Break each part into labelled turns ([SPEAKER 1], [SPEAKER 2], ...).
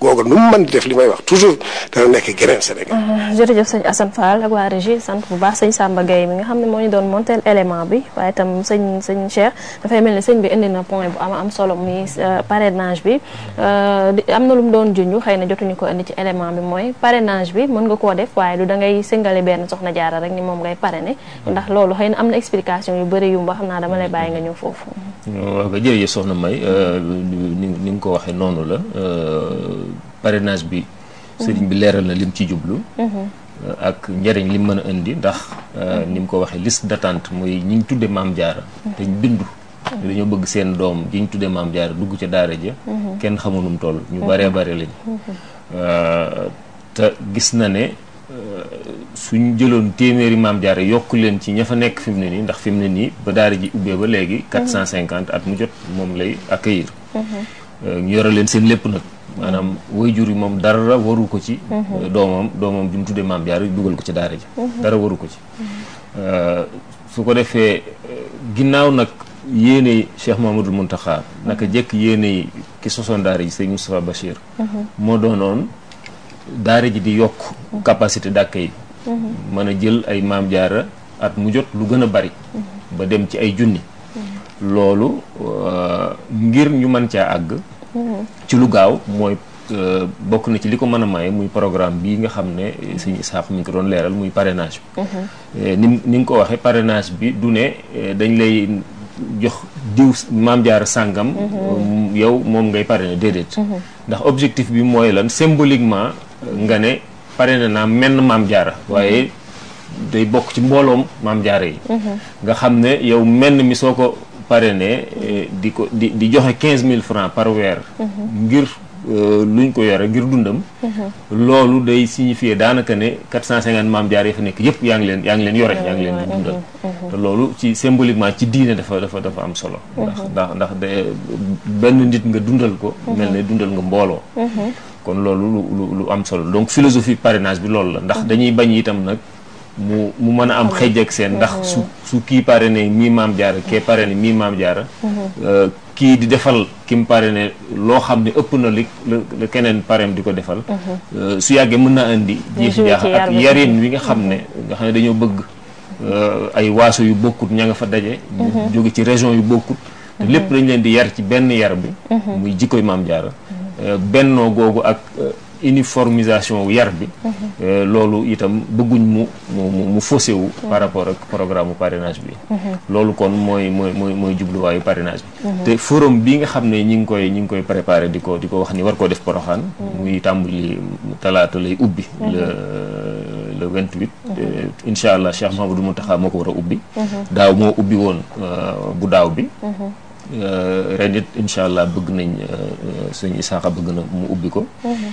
[SPEAKER 1] googu nu mu mën di def li may wax toujours dana nekk geneen Sénégal.
[SPEAKER 2] jërëjëf sëñ Assane Fall ak waa régie sant bu baax sëñ Samba Gueye mi nga xam ne moo ñu doon montel élément bi waaye itam sëñ Cheikh dafay mel ni sëñ bi indi na point bu am solo muy parrainage bi am na lu mu doon junj xëy na jotuñu ko indi ci élément bi mooy parrainage bi mën nga koo def waaye du da ngay singale benn soxna jaara rek ni moom ngay parrainer ndax loolu xëy na am na explication yu bëri yu mba xam naa dama lay bàyyi nga ñëw foofu.
[SPEAKER 3] waaw nga jërëjëf soxna May ni nga ko waxee noonu la parrainage bi sëriñ bi leeral na lim ci jublu ak njëriñ lim mën a indi ndax ni mu ko waxee liste d'attente mooy ñi ñu tudde maam jaara te ñu bindu dañoo bëgg seen doom ji ñu tudde maam jaara dugg ca daara ja kenn xamul nu mu toll ñu baree bare lañ te gis na ne suñ jëloon téeméeri maam jaara yokk leen ci ña fa nekk fi mu ne nii ndax fi mu ne nii ba daara ji ubbee ba léegi 450 at mu jot moom lay accueillir ñu yore leen seen lépp nag maanaam waajur yi moom dara waru ko ci doomam bi mu tuddee maam jaara dugal ko ci daara ji dara waru ko ci su ko defee ginnaaw nag yéene Cheikh Mamadou Mountakha naka jekk yéene ki sosoon daara ji sëñ Moustapha Bachir moo doonoon daara ji di yokk capacité d'accueil mën a jël ay maam jaara at mu jot lu gën a bari ba dem ci ay junni loolu ngir ñu mën caa àgg ci lu gaaw mooy bokk na ci li ko mën a maye muy programme bii nga xam ne sëñ Isaax mi ngi ko doon leeral muy parrainage bi ni nga ko waxee parrainage bi du ne dañ lay jox diw maam jaara sàngam yow moom ngay parrainer déedéet ndax objectif bi mooy lan symboliquement nga ne parrainer naa menn maam jaara waaye day bokk ci mbooloom maam jaara yi nga xam ne yow menn mi soo ko parrainé di joxe 15 000 francs par weer ngir luñ ko yore ngir dundam loolu day signifier daanaka ne 450 maam jaar yi fa nekk yëpp yaa ngi leen yore yaa ngi leen di dundal te loolu ci symboliquement ci diine dafa am solo ndax benn nit nga dundal ko mel ne dundal nga mbooloo kon loolu lu am solo donc philosophie parrainage bi loolu la ndax dañuy bañ itam nag mu mën a am xëj ak seen ndax su kii parrainé mii maam jaara kee parrainé mii maam jaara kii di defal ki mu parrainé loo xam ne ëpp na li la keneen parrain di ko defal su yàggee mën naa indi jiixi jaax ak yarin wi nga xam ne dañoo bëgg ay waaso yu bokkut ña nga fa daje ñu jóge ci région yu bokkut te lépp dañ leen di yar ci benn yar bi muy jikkoy maam jaara bennoo googu ak uniformisation yar bi loolu itam bëgguñ mu faussé wu par rapport ak programme parrainage bi loolu kon mooy jubluwaayu parrainage bi te forum bi nga xam ne ñi ngi koy préparé di ko wax ni war koo def Porokhane muy tàmbali talaata lay ubbi le 28 incha allah Cheikh Mahamadou Mountakha moo ko war a ubbi daaw moo ubbi woon bu daaw bi ren it incha allah bëgg nañ sëñ Isaaxa bëgg na mu ubbi ko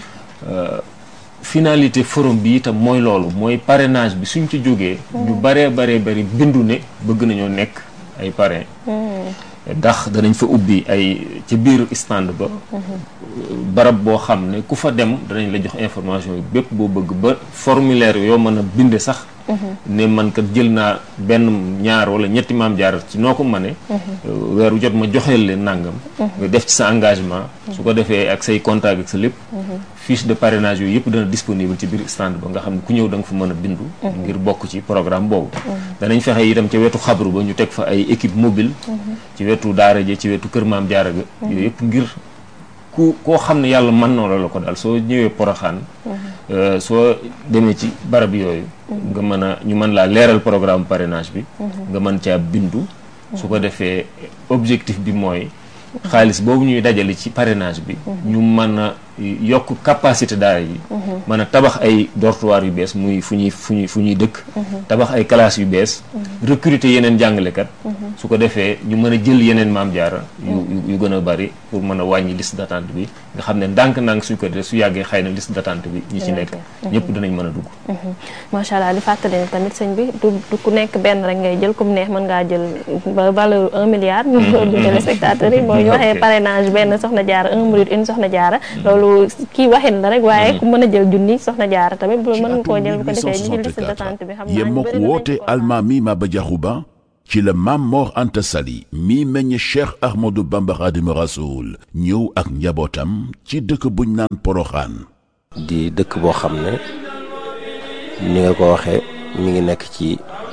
[SPEAKER 3] finalité forum bi itam mooy loolu mooy parrainage bi suñ ci jógee ñu baree bindu ne bëgg nañoo nekk ay parrain ndax danañ fa ubbi ay ci biir stand ba barab boo xam ne ku fa dem danañ la jox information yi bépp boo bëgg ba formulaire yoo mën a binde sax ne man kat jël naa benn ñaar wala ñetti maam jaar ci noo ko mëne weeru jot ma joxeel leen nàngam nga def ci sa engagement su ko defee ak say contact ak sa lépp fiche de parrainage yooyu yëpp dana disponible ci biir stand ba nga xam ne ku ñëw da nga fa mën a bindu ngir bokk ci programme boobu danañ fexe itam ca wetu xabru ba ñu teg fa ay équipe mobile ci wetu daara ja ci wetu kër maam jaara ga yooyu yëpp ngir koo xam ne yàlla mën na la ko daal soo ñëwee Porokhane soo demee ci barab yooyu nga mën a ñu mën laa leeral programme parrainage bi nga mën caa bindu su ko defee objectif bi mooy xaalis boobu ñuy dajale ci parrainage bi ñu mën a yokk capacité daara yi mën a tabax ay dortoir yu bees muy fu ñuy dëkk tabax ay classes yu bees recruter yeneen jàngalekat su ko defee ñu mën a jël yeneen maam jaara yu gën a bari pour mën a wàññi liste d'attente bi nga xam ne ndànk-ndànk suñ ko def su yàggee xëy na liste d'attente bi ñi ci nekk ñëpp dinañ mën a dugg
[SPEAKER 2] macha allah di fàttali ne tamit sëñ bi du ku nekk benn rek ngay jël comme neex mën ngaa jël valeur 1 milliard ñu ko du téléspectateurs yi mooy ñu waxee parrainage benn soxna jaara 1 minute une soxna jaara loolu kii waxin la rek waaye ku mën a jël junni soxna jaara tamit bu mën nga koo jël bu ko defee ñu ci liste d'attente bi xam naa
[SPEAKER 4] yem mook woote Almami Maba Diakhou Ba ci la Maam Mor Anta Sali mi meññ Cheikh Ahmadou Bamba Khadimu Rasoul ñëw ak njabootam ci dëkk buñ naan Poroxaan.
[SPEAKER 1] di dëkk boo xam ne ni nga ko waxee mi ngi nekk ci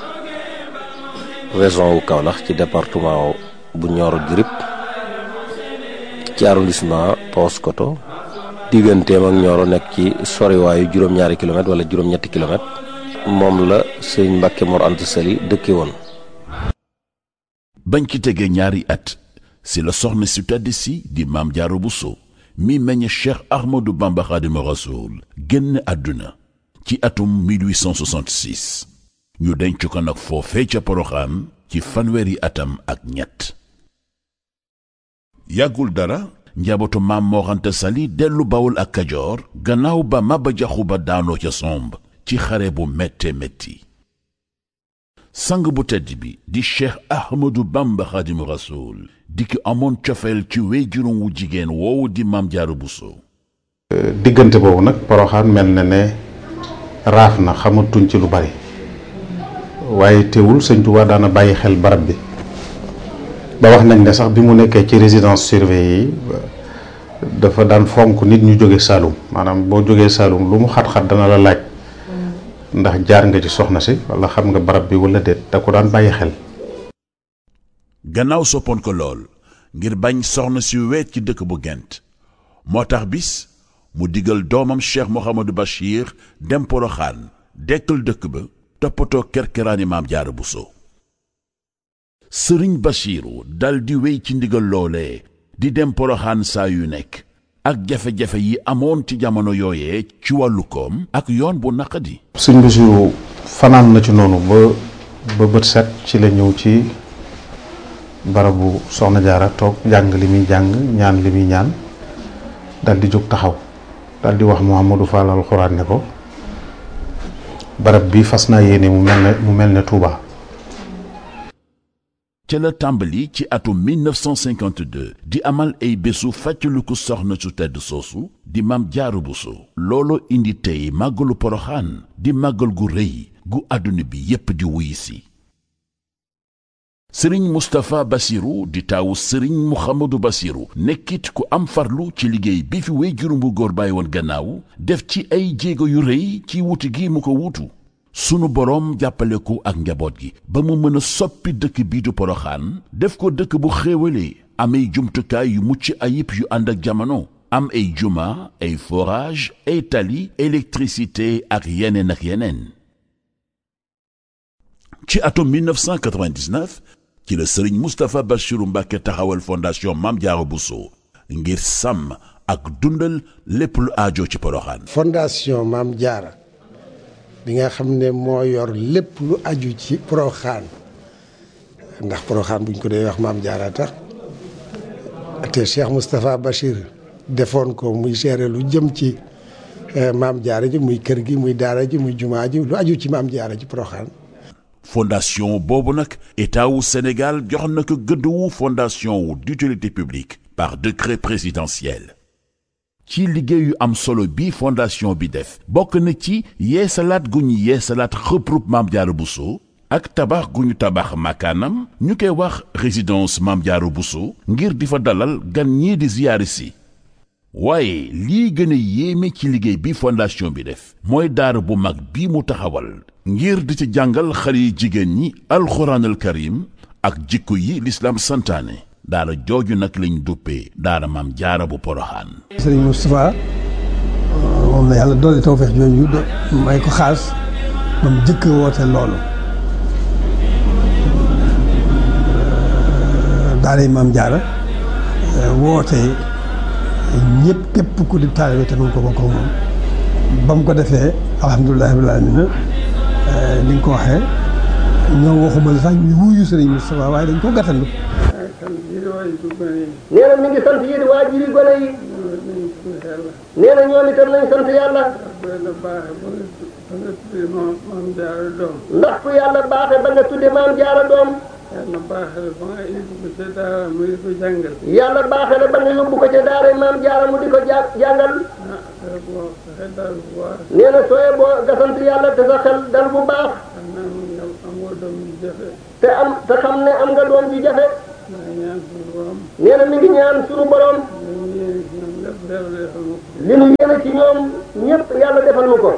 [SPEAKER 1] région wu Kaolack ci département bu Nioro du Rip ci arrondissement Paoskoto digganteem ak Nioro nekk ci soriwaayu juróom-ñaari kilomètre wala juróom-ñetti kilomètre moom la sëñ Mbàkke Mor Anta Sali dëkke woon.
[SPEAKER 4] bañ ci tegee ñaari at si la soxna si tedd si di Maam Jaara Buso mi meññ Cheikh Ahmadou Bamba Khadimu Rasoul génn àdduna ci atum 1866 ñu denc ko nag foofee ca Poroxaan ci fanweeri atam ak ñett. yàggul dara njabootu Maam Mor Anta Sali dellu Bawol ak Kajoor gannaaw ba Maba Jaxu Ba daanoo ca somb ci xare bu métte métti. sang bu tedd bi di Cheikh Ahmadou Bamba Khadimu Rasoul di ki amoon cofeel ci wéyjuram wu jigéen woowu di Maam Jaara Buso.
[SPEAKER 5] diggante boobu nag Poroxaan mel na ne raaf na xamatuñ ci lu bari waaye teewul sëñ Tuubaa daana bàyyi xel barab bi ba wax nañ ne sax bi mu nekkee ci résidence surveillée yi dafa daan fonk nit ñu jóge Saalum maanaam boo jógee Saalum lu mu xat-xat dana la laaj ndax jaar nga ci soxna si wala xam nga barab bi wala déet da ko daan bàyyi xel.
[SPEAKER 4] gannaaw soppoon ko lool ngir bañ soxna si weet ci dëkk bu Gent moo tax bis mu digal doomam Cheikh Mouhamadou Bachir dem Poroxaan dekkal dëkk ba toppatoo kerkeraani Maam Jaara Buso. Sëriñ Bachiru dal di wéy ci ndigal loolee di dem Poroxaan saa yu nekk ak jafe-jafe yi amoon ci jamono yooyee ci wàllu koom ak yoon bu naqadi.
[SPEAKER 5] sëñ Bachiru fanaan na ci noonu ba bët set ci la ñëw ci barabu soxna Jaara toog jàng li muy jàng ñaan li muy ñaan dal di jóg taxaw dal di wax Mouhamadou Fall alxuraan ne ko barab bi fas naa yéene mu mel ne Touba.
[SPEAKER 4] ca la tàmbali ci atum 1952 di amal ay bésu fàttaliku soxna su tedd soosu di Maam Jaara Buso. loolu indi tey màggalu Poroxaan di màggal gu rëy gu àdduna bi yépp di wuy si. sëriñ Moustapha Bassirou di taawu sëriñ Mouhamadou Bassirou nekkit ku am farlu ci liggéey bi fi wéyjuram bu góor bàyyi woon gannaaw def ci ay jéego yu rëy ci wuti gi mu ko wutu. sunu boroom jàppale ko ak njaboot gi ba mu mën a soppi dëkk bii du Poroxaan def ko dëkk bu xéewalee am ay jumtukaay yu mucc ayib yu ànd ak jamono am ay juma ay forage ay tali électricité ak yeneen. ci atum 1999 ci la sëriñ Moustapha Bassirou Mbacké taxawal fondation Maam Jaara Buso ngir sàmm ak dundal lépp lu aajo ci Poroxaan.
[SPEAKER 6] fondation Maam Jaara bi nga xam ne moo yor lépp lu aju ci Poroxaan ndax Poroxaan buñ ko dee wax Maam Jaara tax te Cheikh Moustapha Bachir defoon ko muy gérer lu jëm ci Maam Jaara ji muy kër gi muy daara ji muy jumaa ji lu aju ci Maam Jaara ji Poroxaan.
[SPEAKER 4] fondation boobu nag état wu Sénégal jox na ko gëdd wu fondation wu d'utilité publique par décret présidentiel. ci liggéeyu am solo bi fondation bi def bokk na ci yeesalaat gu ñu yeesalaat xëprub Maam Jaara Buso ak tabax gu ñu tabax makaanam ñu koy wax résidence Maam Jaara Buso ngir di fa dalal gan ñii di ziyaari si. waaye lii gën a yéeme ci liggéey bi fondation bi def mooy daara bu mag bi mu taxawal ngir di ci jàngal xale yi jigéen ñi alxuraanal karim ak jikko yi lislaam santaane. daara jooju nag lañ duppee daara Maam Jaara bu Poroxaan.
[SPEAKER 7] sëriñ Moustapha moom la yàlla doole tawfeex jooju may ko xaas ba mu jëkk woote loolu daara Maam Jaara woote ñëpp képp ku di taalibe te mu ko bokk moom ba mu ko defee alhamdulilah rabbil aalamiina ni nga ko waxee ñoom waxuma la sax ñu wuyu sëriñ Moustapha waaye dañ ko gàttandu.
[SPEAKER 8] nee na mi ngi sant yéen waajuri gone yi nee na ñoom itam nañ sant yàlla ndax ku yàlla baaxe ba nga tudde Maam Jaara doom
[SPEAKER 9] yàlla baaxee ba nga yóbbu ko ca daara mu di ko jàngal.
[SPEAKER 8] yàlla baaxee na ba nga yóbbu ko ca daara maam jaara mu di ko jàngal.
[SPEAKER 9] boo xel dal bu baax.
[SPEAKER 8] nee na sooyee boo gasant yàlla te sa xel dal bu baax.
[SPEAKER 9] amoo doom ji jafe.
[SPEAKER 8] te xam ne am nga doom ji jafe.
[SPEAKER 9] maa ngi ñaan suñu borom.
[SPEAKER 8] nee na mi ngi ñaan suñu borom. li nu yéene ci ñoom ñëpp yàlla defal nu ko.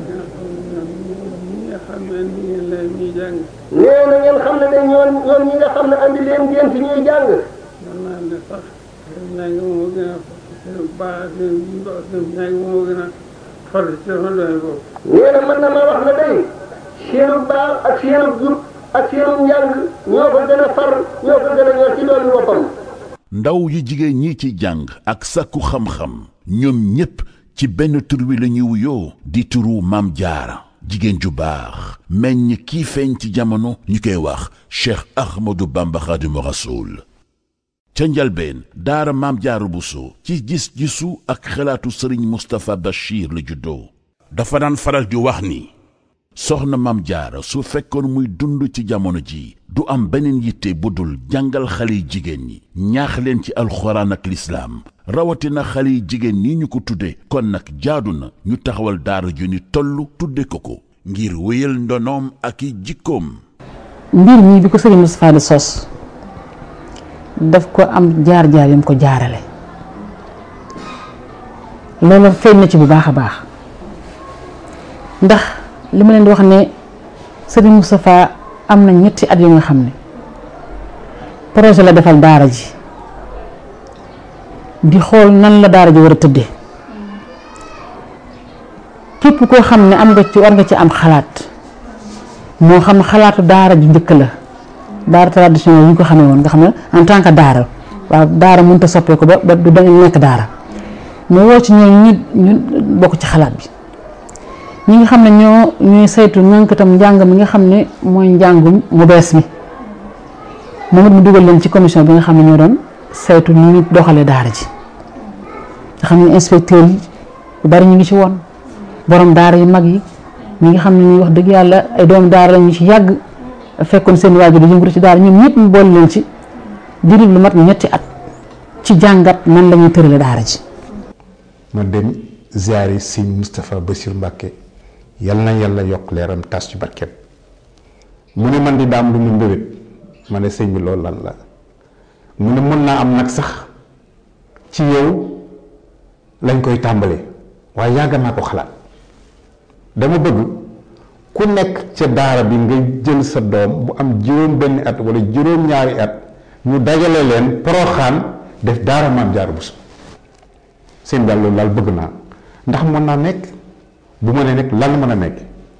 [SPEAKER 8] nee na ngeen xam ne de ñoom ñi nga xam ne andi leen ngeen fi ñuy jàng.
[SPEAKER 9] man naa ne sax seen njàng moo gën a seen baax seen njàng moo gën a far ci sama doy boobu.
[SPEAKER 8] nee na mën na ma wax ne day seenu baax ak seenu jub ak seenu njàng ñoo ko gën a far ñoo ko gën a ñor ci doomi boppam.
[SPEAKER 4] ndaw yi jigéen ñi ci jàng ak sàkku xam-xam ñoom ñépp ci benn tur wi la ñuy wuyoo di turu Maam Jaara jigéen ju baax meññ kii feeñ ci jamono ñu koy wax Cheikh Ahmadou Bamba Khadimu Rasoul ca njalbeen daara Maam Jaara Buso ci gis-gisu ak xalaatu sëriñ Moustapha Bachir la juddoo dafa daan faral di wax ni soxna Maam Jaara su fekkoon muy dund ci jamono ji du am beneen yitte bu dul jàngal xale yi jigéen ñi ñaax leen ci alxuraan ak lislaam rawatina xale yi jigéen ñi ñu ko tudde kon nag jaadu na ñu taxawal daara ju ni toll tudde ko ngir wéyal ndonoom ak i jikkoom.
[SPEAKER 10] mbir mi bi ko sëriñ Moustapha di sos daf ko am jaar-jaar yam ko jaarale loolu feeñ na ci bu baax a baax ndax li ma leen di wax ne sëriñ Moustapha am na ñetti at yu nga xam ne projet la defal daara ji di xool nan la daara ji war a tëddee képp koo xam ne am nga ci war nga ci am xalaat moo xam xalaatu daara ju njëkk la daara traditionnel yi ñu ko xamee woon nga xam ne en tant que daara waaw daara mënut a soppee ko ba du dañu nekk daara mu woo ci ñoom ñu bokk ci xalaat bi ñi nga xam ne ñooy saytu ñànkatam njàng mi nga xam ne mooy njàngum mu bees mi moom it mu dugal leen ci commission bi nga xam ne ñoo doon saytu ni ñu doxalee daara ji nga xam ne inspecteur yi yu bari ñu ngi ci woon borom daara yu mag yi ñi nga xam ne ñuy wax dëgg yàlla ay doomu daara la ñu ci yàgg fekkoon seen waajur di yëngatu ci daara ñoom ñëpp mu boole leen ci diiru lu mat ñetti at ci jàngat nan la ñuy tërale daara ji.
[SPEAKER 5] ma dem ziyaari sëñ Moustapha Bassir Mbacke yal na yàlla yokk leeram tas ci barkeem mu ne man di daam lu mu mbébét ma ne sëñ bi loolu lan la mu ne mën naa am nag sax ci yow lañ koy tàmbalee waaye yàgg naa ko xalaat dama bëgg ku nekk ca daara bi nga jël sa doom bu am juróom benn at wala juróom ñaari at ñu dajale leen Poroxaan def daara Maam Jaara Buso seen daal loolu daal bëgg naa ndax mën naa nekk bu ma nee nekk lan mën a nekk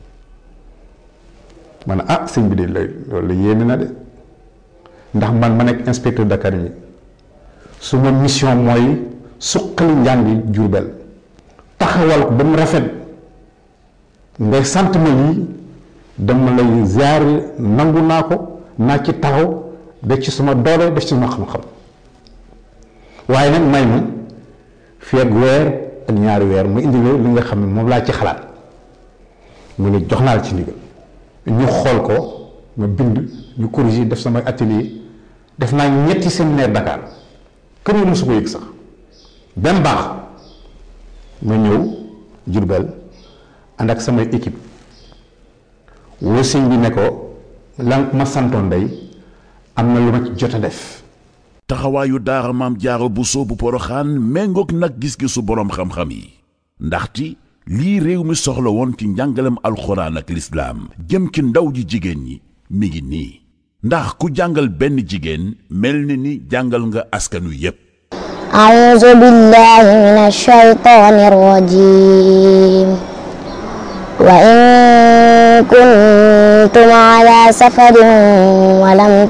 [SPEAKER 5] ma ne ah sëñ bi de loolu la yéeme na de ndax man ma nekk inspecteur d'académie su ma mission mooy suqali njàngi Jurbel taxawal ko ba mu rafet ngay sant ma lii dama lay ziare nangu naa ko naa ci taxaw def ci suma doole def ci suma xam-xam waaye nag may ma fii ak weer ak ñaari weer mu indi li nga xam ne moom laa ci xalaat mu ne jox naa la ci ndigal ñu xool ko ma bind ñu corriger def sama atelier def naa ñetti séminaire Dakar kër yi mosu ko yëg sax benn baax ma ñëw Jurbel ànd ak samay équipe woo sëñ bi ne ko lan ma santoon day am na lu ma ci jot a def.
[SPEAKER 4] taxawaayu daara Maam Jaara Buso bu Poroxaan méngoog nag gis-gisu boroom xam-xam yi ndaxte lii réew mi soxla woon ci njàngalem alxuraan ak lislaam jëm ci ndaw ji jigéen ñi mi ngi nii ndax ku jàngal benn jigéen mel ni jàngal nga askanu yépp.
[SPEAKER 11] a'uuzu billaahi mina shaytaani rajiim wa in kuntum alaa safarin wa lam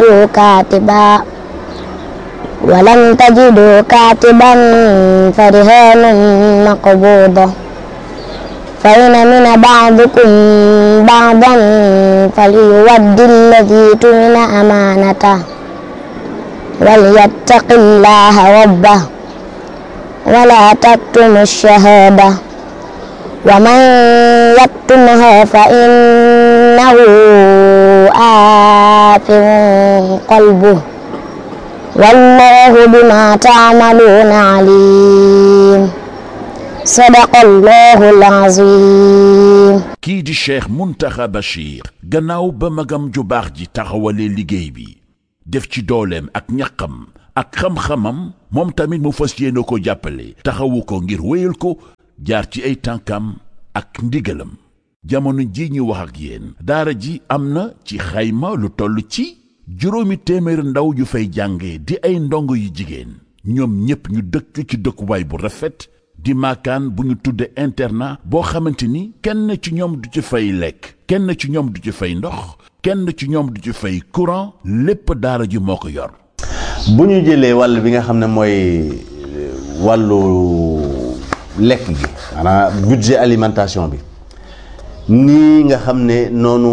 [SPEAKER 11] tajiduu kaatiban farihaanun maqbuuda fa in amina ba'dukum ba'dan falyuwaddi alladii tumina amaanatahu walyattaqi llaaha rabbahu wa laa taktumu ash-shahaadata wa man yaktumhaa fa innahu واثق قلبه والله بما تعملون عليم صدق الله العظيم.
[SPEAKER 4] kii di Cheikh Mountakha Bachir gannaaw ba magam ju baax ji taxawalee liggéey bi def ci dooleem ak ñaqam ak xam-xamam moom tamit mu fas yéene ko jàppale taxawu ko ngir wéyal ko jaar ci ay tànkam ak ndigalam. jamono ji ñu wax ak yéen daara ji am na ci xayma lu toll ci 800 ndaw yu fay jànge di ay ndongo yu jigéen ñoom ñépp ñu dëkk ci dëkkuwaay bu rafet di maakaan bu ñu tudde internat boo xamante ni kenn ci ñoom du ci fay lekk kenn ci ñoom du ci fay ndox kenn ci ñoom du ci fay courant lépp daara ji moo ko yor.
[SPEAKER 12] bu ñu jëlee wàll bi nga xam ne mooy wàllu lekk gi maanaam budget alimentation bi nii nga xam ne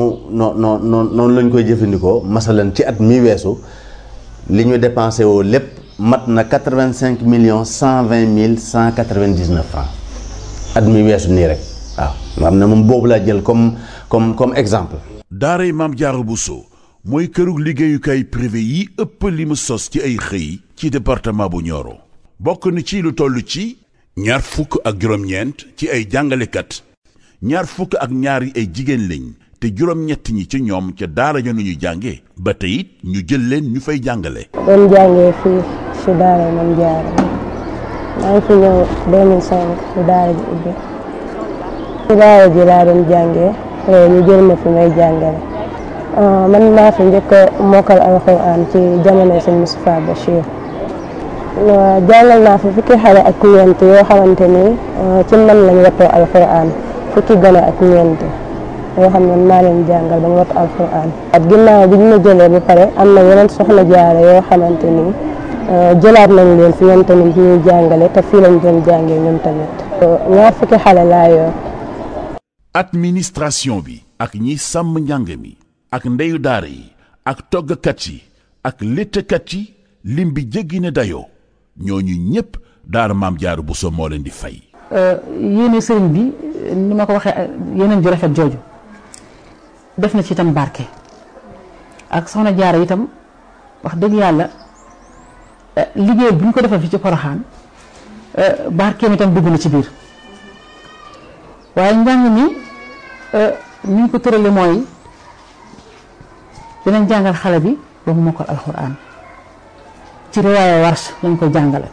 [SPEAKER 12] noonu lañ koy jëfandikoo masalan ci at mi weesu li ñu dépensé woo lépp mat na 85 millions 120 mille 199 francs at mi weesu nii rek waaw nga xam ne moom boobu laa jël comme exemple.
[SPEAKER 4] daaray Maam Jaara Buso mooy kërug liggéeyukaay privé yi ëpp li mu sos ci ay xëy ci département bu Nioro bokk na ci lu toll ci 229 ci ay jàngalekat 22 ay jigéen lañ te 7 ñi ci ñoom ca daara ja nu ñu jànge ba tey it ñu jël leen ñu fay jàngale.
[SPEAKER 13] doon jàngee fii ci daara Maam Jaara maa ngi fi ñëw 2005 ci daara ji ubbi ci daara ji laa doon jàngee ñu jël ma fi may jàngale man maa fi njëkk a mokkal alxuraan ci jamono sëñ Moustapha Bachir jàngal naa fi fukki xale ak ñeent yoo xamante ni ci man lañ wattoo alxuraan fukki gone ak ñeent yoo xam ne maa leen jàngal ba ñu wattu alxuraan at ginnaaw bi ñu ma jëlee ba pare am na yeneen soxna jaara yoo xamante ni jëlaat nañ leen fi ñoom tamit ñuy jàngale te fii lañ doon jàngee ñoom tamit 2 fukki xale laa yor.
[SPEAKER 4] administration bi ak ñi sàmm njàng mi ak ndeyu daara yi ak toggkat yi ak léttkat yi lim bi jéggi ne dayoo ñooñu ñépp daara Maam Jaara Buso moo leen di fay.
[SPEAKER 10] yéene sëriñ bi ni ma ko waxee yeneen ju rafet jooju def na ci itam barke ak soxna Jaara itam wax dëgg yàlla liggéey bu ñu ko defal fi ci Poroxaan barkeem itam dugg na ci biir waaye njàng mi ni ñu ko tërale mooy dinañ jàngal xale bi ba mu mokkal alxuraan ci riwaaya Warsh lañ ko jàngale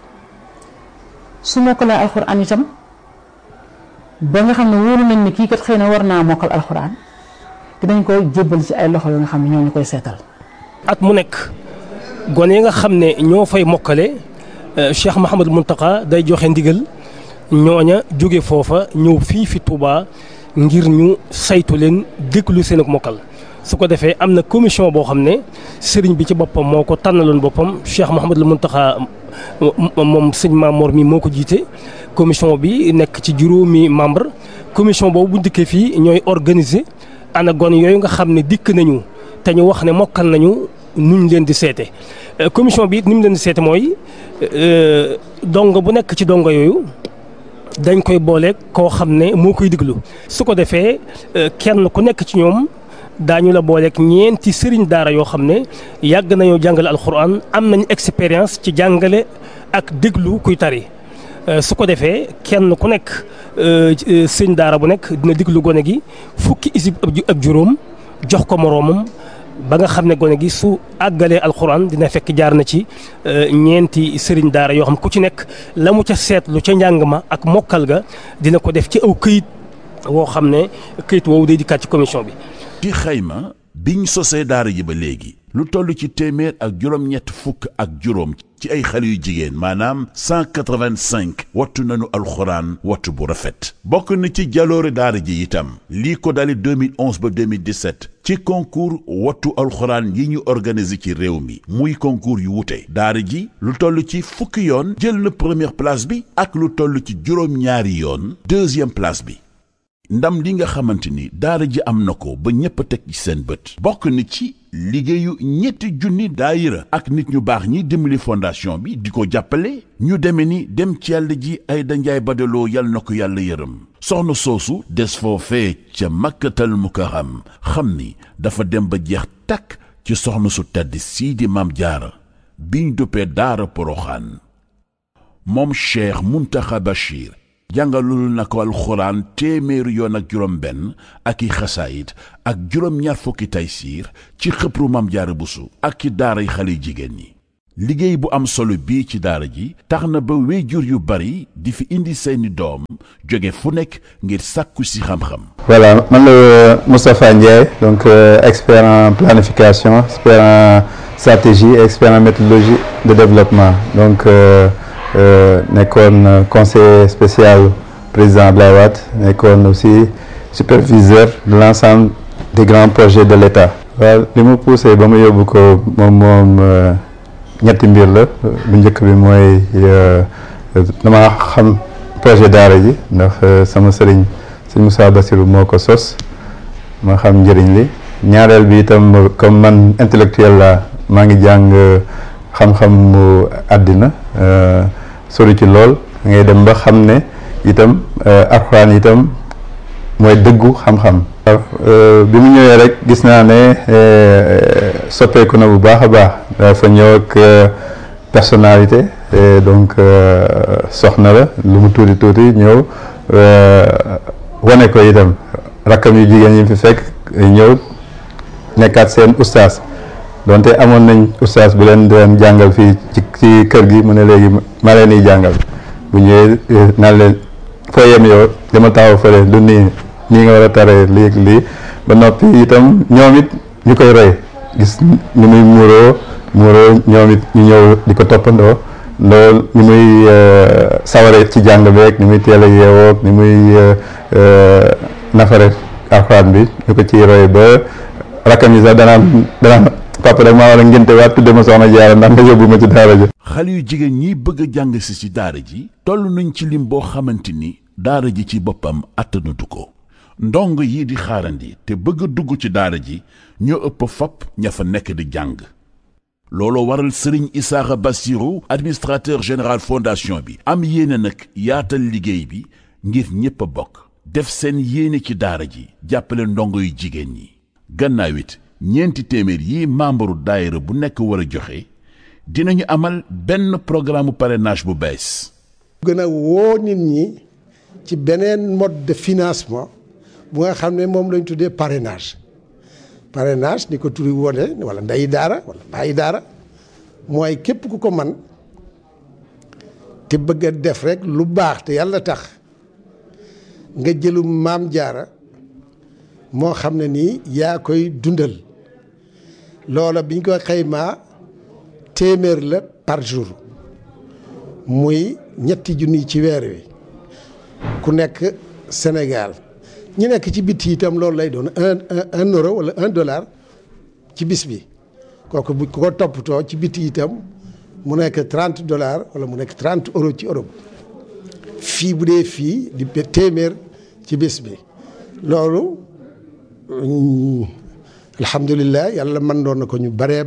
[SPEAKER 10] su mokkalee alxuraan itam ba nga xam ne wóolu nañ ni kii kat xëy na war naa mokkal alxuraan dinañ ko jébbal ci ay loxo yoo nga xam ne ñoo ñu koy seetal.
[SPEAKER 14] at mu nekk gone yi nga xam ne ñoo fay mokkale Cheikh Mouhamadou Mountakha day joxe ndigal ñooña jóge foofa ñëw fii fi Touba ngir ñu saytu leen déglu seen ak mokkal. su ko defee am na commission boo xam ne sëriñ bi ci boppam moo ko tànnaloon boppam Cheikh Mouhamadou Mountakha moom sëñ Mamor mi moo ko jiite commission bi nekk ci 5 membre commission boobu bu dikkee fii ñooy organiser ana gone yooyu nga xam ne dikk nañu te ñu wax ne mokkal nañu nuñ leen di seete commission bi it ni mu leen di seete mooy dongo bu nekk ci dongo yooyu dañ koy boole koo xam ne moo koy diglu su ko defee kenn ku nekk ci ñoom daañu la booleeg ñeenti sëriñ daara yoo xam ne yàgg nañoo jàngale alxuraan am nañ expérience ci jàngale ak déglu kuy tari su ko defee kenn ku nekk sëriñ daara bu nekk dina déglu gone gi fukki isib ak juróom jox ko moroomam ba nga xam ne gone gi su àggalee alxuraan dina fekk jaar na ci ñeenti sëriñ daara yoo xam ku ci nekk la mu ca seetlu ca njàng ma ak mokkal ga dina ko def ci aw këyit woo xam ne këyit woowu day dikkaat ci commission bi.
[SPEAKER 4] ci xayma biñ sosee daara ji ba léegi lu toll ci 187 ci ay xale yu jigéen maanaam 185 wattu nañu alxuraan wattu bu rafet bokk na ci jaloore daara ji itam lii ko dale 2011 ba 2017 ci concours wattu alxuraan yi ñu organisé ci réew mi muy concours yu wute daara ji lu toll ci fukki yoon jël na première place bi ak lu toll ci juróom-ñaari yoon deuxième place bi ndam li nga xamante ni daara ji am na ko ba ñépp a teg ci seen bët bokk na ci liggéeyu 3 daayira ak nit ñu baax ñi dimbali fondation bi di ko jàppale ñu deme ni dem ci yàlla ji Ayda Njaay Badaloo yal na ko yàlla yërëm soxna soosu des foofee ca Makkatal Mukarram xam ni dafa dem ba jeex takk ci soxna su tedd sii di Maam Jaara biñ duppee daara Poroxaan. moom Cheikh Muntaxa Bachir jàngalul na ko alxuraan téeméeri yoon ak juróom benn ak i xasaayit ak juróom-ñaar fukki taysiir ci xëpru Maam Jaara Buso ak ci daaray xale jigéen ñi. liggéey bu am solo bii ci daara ji tax na ba wéyjur yu bari di fi indi seeni doom jóge fu nekk ngir sàkku si xam-xam.
[SPEAKER 15] Voilà, man la Moustapha Ndiaye, donc expert en planification, expert en stratégie et expert en méthodologie de développement. Donc nekkoon conseiller spécial président Abdoulaye Wade, nekkoon aussi superviseur de l'ensemble des grands projets de l'État. waaw li mu poussé ba mu yóbbu ko moom ñetti mbir la bu njëkk bi mooy dama xam projet daara ji ndax sama sëriñ sëñ Moussa Bassirou moo ko sos ma xam njëriñ li ñaareel bi itam comme man intellectuel la maa ngi jàng xam-xam mu àddina sori ci lool ngay dem ba xam ne itam alxuraan itam mooy dëggu xam-xam. bi mu ñëwee rek gis naa ne soppeeku na bu baax a baax dafa ñëw ak personnalité donc soxna la lu mu tuuti tuuti ñëw wane ko itam rakkam yu jigéen yi fi fekk ñëw nekkaat seen ustaas donte amoon nañ ustaas bu leen doon jàngal fii ci kër gi mu ne léegi ma leen di jàngal bu ñëwee naan leen foo yem yow dama taxaw fële du nii nga war a taree lii ba noppi itam ñoom it ñu koy roy gis ni muy muuroo ñoom it ñu ñëw di ko toppandoo loolu ni muy saware ci jàng beeg ni muy teel a yeewoog ni muy nafare alxuraan bi ñu ko ciy roy ba rakkam yi sax danaan papa rek maa war a ngénte waat tudde ma soxna Jaara ndax nga yóbbu ma ci daara ji.
[SPEAKER 4] xale yu jigéen ñi bëgg a jàng si ci daara ji toll nañ ci lim boo xamante ni daara ji ci boppam attanatu ko ndong yi di xaarandi te bëgg a dugg ci daara ji ñoo ëpp fop ña fa nekk di jàng. looloo waral Serigne Issakha Bassirou administrateur général fondation bi am yéene nag yaatal liggéey bi ngir ñépp a bokk def seen yéene ci daara ji jàppale ndongo yu jigéen ñi. gannaaw it ñeenti téeméer yi membre daayira bu nekk war a joxe dinañu amal benn programme parrainage bu bees.
[SPEAKER 6] gën a woo nit ñi ci beneen mode de financement bu nga xam ne moom lañ tuddee parrainage ni ko turi wone wala ndeyi daara wala bàyyi daara mooy képp ku ko man te bëgg a def rek lu baax te yàlla tax nga jëlu Maam Jaara moo xam ne nii yaa koy dundal loola biñ ko xaymaa téeméer la par jour muy ñetti junni ci weer wi ku nekk Sénégal ñi nekk ci bitti itam loolu lay doon un euro wala $1 ci bis bi kooku bu ko toppatoo ci bitti itam mu nekk $30 wala mu nekk 30 euros ci Europe fii bu dee fii di téeméer ci bis bi loolu alhamdulilah yàlla mën doon na ko ñu bare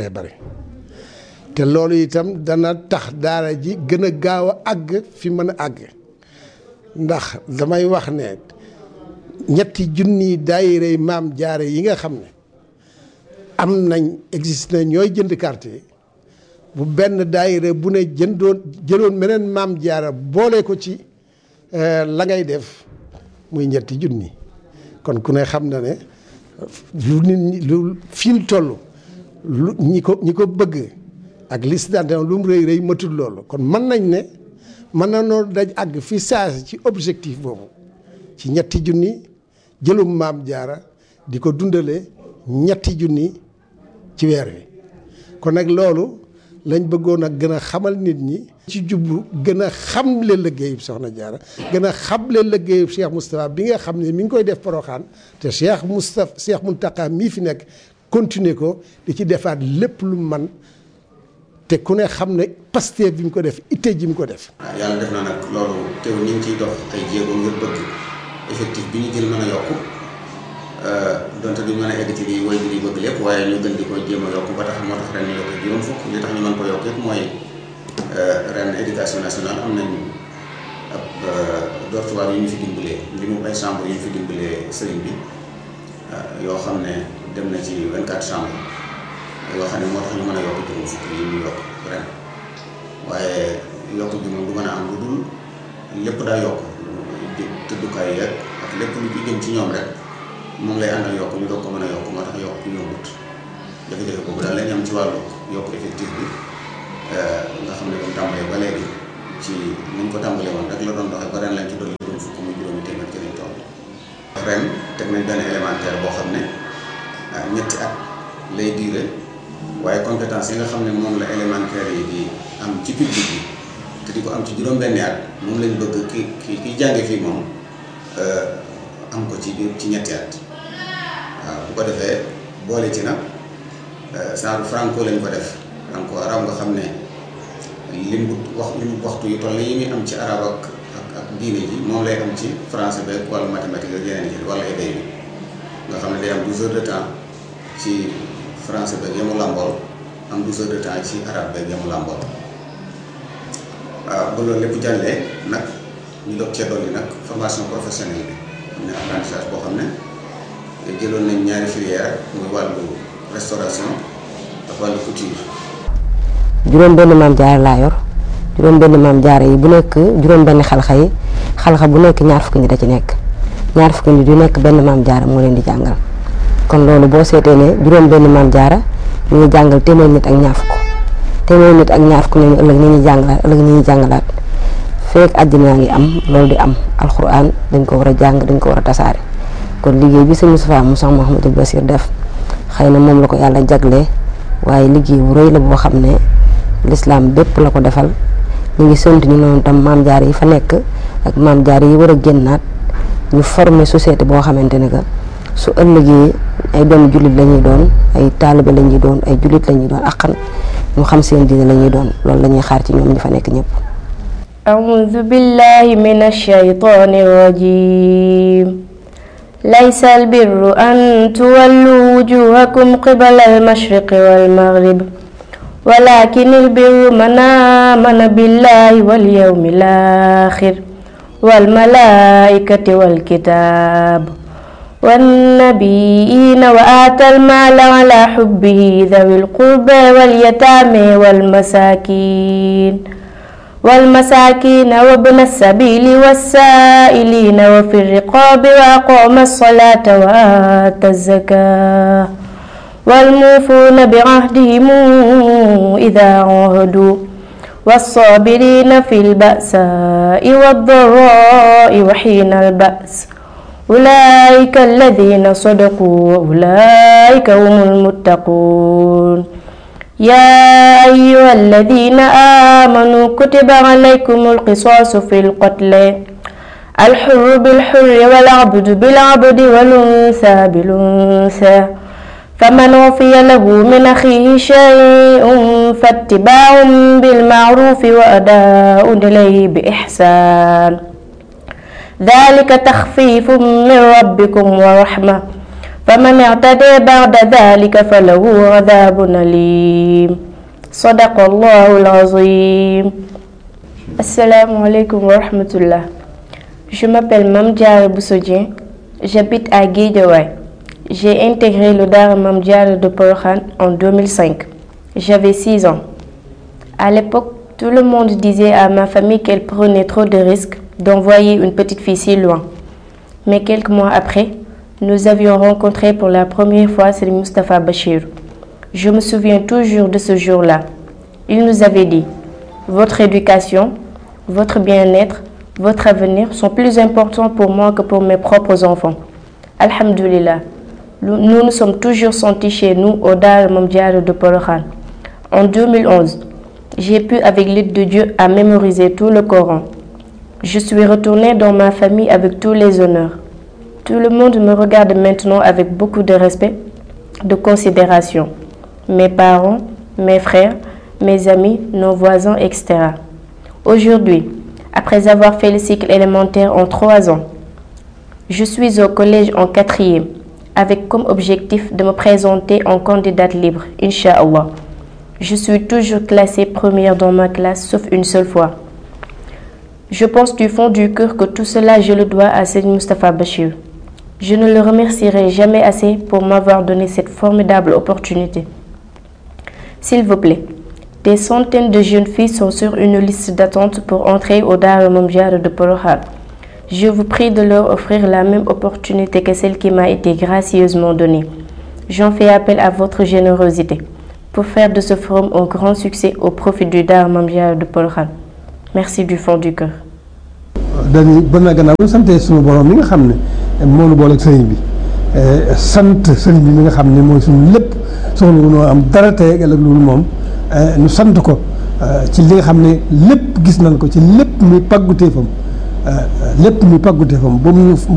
[SPEAKER 6] te loolu itam dana tax daara ji gën a gaaw a àgg fi mën a àgg ndax damay wax ne ñetti junni daayira Maam Jaara yi nga xam ne am nañ existe na ñooy jënd carte yi bu benn daayira bu ne jëloon meneen Maam Jaara boole ko ci la ngay def muy ñetti junni kon ku ne xam na ne lu nit ñi lu fi ñu toll lu ñi ko bëgg ak liste d'adhésion lu mu rëy matul loolu kon mën nañ ne mën na noo daj àgg fi saasi ci objectif boobu ci ñetti junni jëlum Maam Jaara di ko dundale ñetti junni ci weer wi kon nag loolu lañ bëggoon a gën a xamal nit ñi ci jublu gën a xamle liggéeyub Soxna Jaara gën a xamle liggéeyub Cheikh Moustapha bi nga xam ne mi ngi koy def Porokhane te Cheikh Mountakha mii fi nekk continuer ko di ci defaat lépp lu man te ku ne xam ne Pastef bi mu ko def itte ji mu ko def.
[SPEAKER 16] yàlla def na nag loolu teew ñu ngi ciy dox ay jéego ngir bëgg effectif bi ñu gën mën a yokku donte duñ mën a egg ci lii woy bi di bëgg lépp waaye ñu gën di ko jéem a yokku ba tax moo tax ren ñu yokk juróom fukk li tax ñu mën ko yokk yëpp mooy ren éducation nationale am nañ ab dortoir yu ñu fi dimbalee li mu ay chambre yu ñu fi dimbalee sëriñ bi yoo xam ne dem na ci 24 chambres yoo xam ne moo tax ñu mën a yokk juróom fukk yi ñu yokk ren waaye yokk bi moom du mën a am lu dul lépp daa yokk tëddukaay yeeg ak lépp lu ci jëm ci ñoom rek moom lay àndal yokk ñu doog ko mën a yokk moo tax yokk bi yombut jafe-jafe boobu daal lañ am ci wàllu yokk effectif bi nga xam ne comme tàmbalee ba léegi ci niñ ko tàmbalee woon rek la doon doxee ba ren lañ ci dolli juróom fukk muy juróomi téeméer ci lañ toll ren teg nañ benn élémentaire boo xam ne ñetti at lay diire waaye compétence yi nga xam ne moom la élémentaire yi di am ci public bi te di ko am ci juróom-benni at moom lañ bëgg ki jànge fii moom am ko ci ñetti at waaw bu ko defee boole ci nag genre franco lañ ko def franco arab nga xam ne lim waxtu yu toll yi muy am ci arab ak diine ji moom lay am ci français beeg wala mathématique ak yeneen yi wala éday bi nga xam ne day am 12 heures de temps ci français beeg yamu làmbool am 12 heures de temps ci arabe beeg yamu làmbool waaw ba loolu lépp jàllee nag ñu doog cee dolli nag formation professionnelle bi am ne apprentissage boo xam ne jëloon nañ ñaari filière muy wàllu restauration ak wàllu couture.
[SPEAKER 17] juróom benn maam jaara laa yor juróom benn maam jaara yi bu nekk juróom benn xalxa yi xalxa bu nekk ñaar fukki nit da ci nekk ñaar fukki nit yu nekk benn maam jaara moo leen di jàngal kon loolu boo seetee ne juróom benn maam jaara ñu ngi jàngal téeméer nit ak ñaar fukk téeméer nit ak ñaar fukk ñooñu ëllëg ni ñuy jàngalaat ëllëg ni ñuy jàngalaat feek àddina ngi am loolu di am alxuraan dañ ko war a jàng dañ ko war a tasaare kon liggéey bi sëñ Moustapha Moussa Mouhamadou Bassir def xëy na moom la ko yàlla jaglee waaye liggéey bu rëy la boo xam ne l'islam bépp la ko defal ñu ngi sant ñu noonu tam maam jaar yi fa nekk ak maam jaar yi war a génnaat ñu former société boo xamante ne que su ëllëgee ay doomu jullit la ñuy doon ay taalibe la ñuy doon ay jullit la ñuy doon akkan ñu xam seen diine la ñuy doon loolu la ñuy xaar ci ñoom ñi fa nekk ñëpp.
[SPEAKER 18] أعوذ بالله من الشيطان الرجيم ليس البر أن تولوا وجوهكم قبل المشرق والمغرب ولكن البر من آمن بالله واليوم الآخر والملائكة والكتاب والنبيين وآتى المال على حبه ذوي القربى واليتامى والمساكين وابن السبيل والسائلين وفي الرقاب وأقام الصلاة وآتى الزكاة والموفون بعهدهم إذا عاهدوا والصابرين في البأساء والضراء وحين البأس أولئك الذين صدقوا وأولئك هم المتقون يا أيها الذين آمنوا كتب عليكم القصاص في القتل الحر بالحر والعبد بالعبد والأنثى بالأنثى فمن عفي له من أخيه شيء فاتباع بالمعروف وأداء إليه بإحسان ذلك تخفيف من ربكم ورحمة فمن اعتدى بعد ذلك فله عذاب أليم صدق الله العظيم. Assalamu alaikum wa rahmatullah. Je m'appelle Mame Diarra Bousso Dieng, j'habite à Guédiawaye. J'ai intégré le Daara Mame Diarra de Porokhane en 2005. J'avais 6 ans. À l'époque, tout le monde disait à ma famille qu'elle prenait trop de risques d'envoyer une petite fille si loin. Mais quelques mois après, nous avions rencontré pour la première fois Serigne Moustapha Bachir. Je me souviens toujours de ce jour-là. Il nous avait dit: votre éducation, votre bien-être, votre avenir sont plus importants pour moi que pour mes propres enfants. Alhamdulillah, nous nous sommes toujours sentis chez nous au Daara Mame Diarra de Porokhane. En 2011, j'ai pu, avec l'aide de Dieu, à mémoriser tout le Coran. Je suis retournée dans ma famille avec tous les honneurs. Tout le monde me regarde maintenant avec beaucoup de respect, de considération. Mes parents, mes frères, mes amis, nos voisins, etc. Aujourd'hui, après avoir fait le cycle élémentaire en 3 ans, je suis au collège en 4e, avec comme objectif de me présenter en candidate libre, Inch'Allah. Je suis toujours classée première dans ma classe, sauf une seule fois. Je pense du fond du cœur que tout cela, je le dois à Serigne Moustapha Bachir. Je ne le remercierai jamais assez pour m'avoir donné cette formidable opportunité. S'il vous plaît, des centaines de jeunes filles sont sur une liste d'attente pour entrer au Daara Mame Diarra de Porokhane. Je vous prie de leur offrir la même opportunité que celle qui m'a été gracieusement donnée. J'en fais appel à votre générosité pour faire de ce forum un grand succès au profit du Daara Mame Diarra de Porokhane. Merci du fond du cœur.
[SPEAKER 7] dañuy ba na gannaaw bu santee suñu borom mi nga xam ne moo nu booleeg sëriñ bi sant sëriñ bi mi nga xam ne mooy suñu lépp soxla wu noo am dara tey ak loolu moom ñu sant ko ci li nga xam ne lépp gis nañ ko ci lépp muy pàgguteefam ba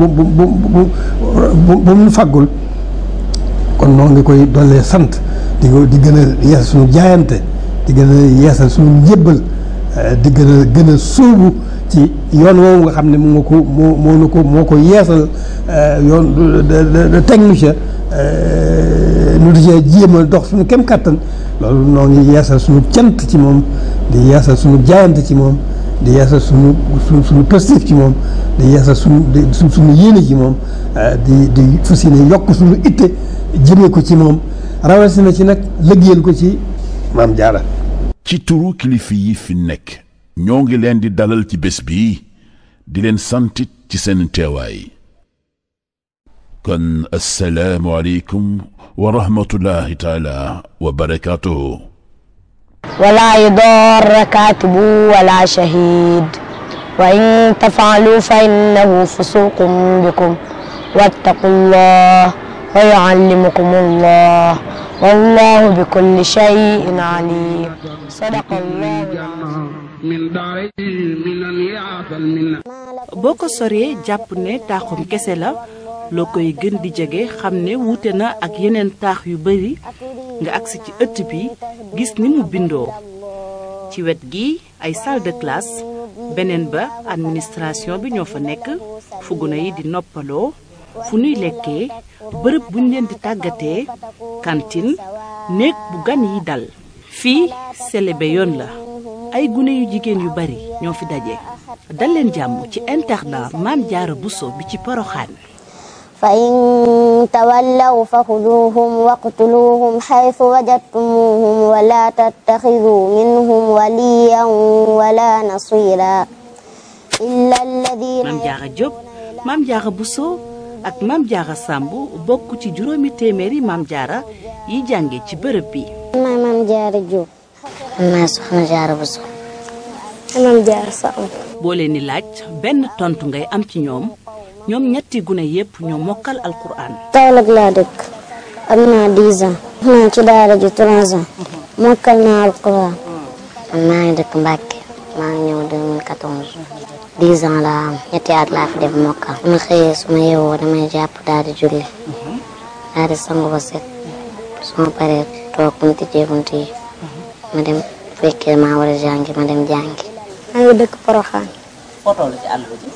[SPEAKER 7] mu fàggul kon noo ngi koy dollee sant di gën a yeesal suñu jaayante di gën a yeesal suñu njébbal di gën a sóobu ci yoon woowu nga xam ne moo ko yeesal yoon teg nu ca nu di ca jéem a dox suñu kem kàttan loolu noo ngi yeesal suñu cant ci moom di yeesal suñu jaayante ci moom di yeesal suñu positif ci moom di yeesal suñu yéene ci moom di fas yéene yokk suñu itte jëmee ko ci moom rawatina ci nag liggéeyal ko ci Mame Diarra.
[SPEAKER 4] ci turu kilifa yi fi nekk ñoo ngi leen di dalal ci bés bi di leen santit ci seen teewaay kon assalaamu aleykum wa rahmatullahi taala wa barakaatuhu.
[SPEAKER 11] ولا يضار كاتب ولا شهيد وإن تفعلوا فإنه فسوق بكم واتقوا الله ويعلمكم الله والله بكل شيء عليم صدق الله
[SPEAKER 19] boo ko soree jàpp ne taaxum kese la loo koy gën di jege xam ne wuute na ak yeneen taax yu bari nga agsi ci ëtt bi gis ni mu bindoo ci wet gi ay salle de classe beneen ba administration bi ñoo fa nekk fu gune yi di noppaloo fu nuy lekkee bërëb buñ leen di tàggatee cantine néeg bu gan yi dal fii selebe yoon la ay gune yu jigéen yu bari ñoo fi daje dal leen jàmm ci internat Mame Diarra Bousso bi ci Porokhane.
[SPEAKER 11] فإن تولوا فخذوهم واقتلوهم حيث وجدتموهم ولا تتخذوا منهم وليا ولا نصيرا إلا الذين
[SPEAKER 19] Mame Diarra Diop Mame Diarra Bousso ak Mame Diarra Samb bokk ci juróomi téeméeri Mame Diarra yi jànge ci bërëb bi.
[SPEAKER 11] maay Mame Diarra Diop. maay Soxna Diarra Bousso. Mame Diarra Samb.
[SPEAKER 19] boo leen di laaj benn tontu ngay am ci ñoom ñetti gune yépp ñoo mokkal alquran.
[SPEAKER 11] Kaolack laa dëkk am naa 10 ans. naa ci daara ji 3 ans. mokkal naa alquran. man maa ngi dëkk Mbacke maa ngi ñëw 2014. 10 ans laa am ñetti at laa fi def mokkal. ma xëyee su ma yeewoo damay jàpp daal di julli. daal di sangu ba set. su ma paree toog bu ñu tijjee bunt yi. ma dem fekkee maa war a jàngi ma dem jàngi. maa ngi dëkk Porokhane.
[SPEAKER 19] foo toll ci àll bi.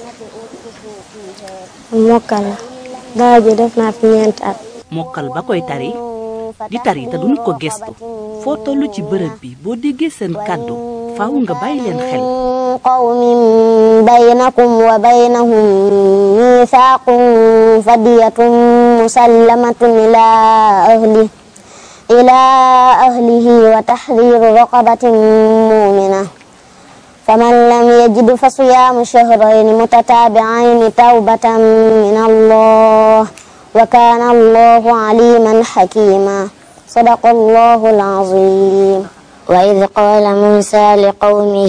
[SPEAKER 11] mokkal la daara ji def naa fi 4 at.
[SPEAKER 19] mokkal ba koy tari di tari te duñu ko gestu foo toll ci bërëb bi boo déggee seen kàddu faaw nga bàyyi leen xel.
[SPEAKER 11] qawmin baynakum wa baynahum mithaqun fadiyatun musallamatun ila ahlihi wa tahriru raqabatin mu'minah فمن لم يجد فصيام شهرين متتابعين توبة من الله وكان الله عليما حكيما صدق الله العظيم وإذ قال موسى لقومه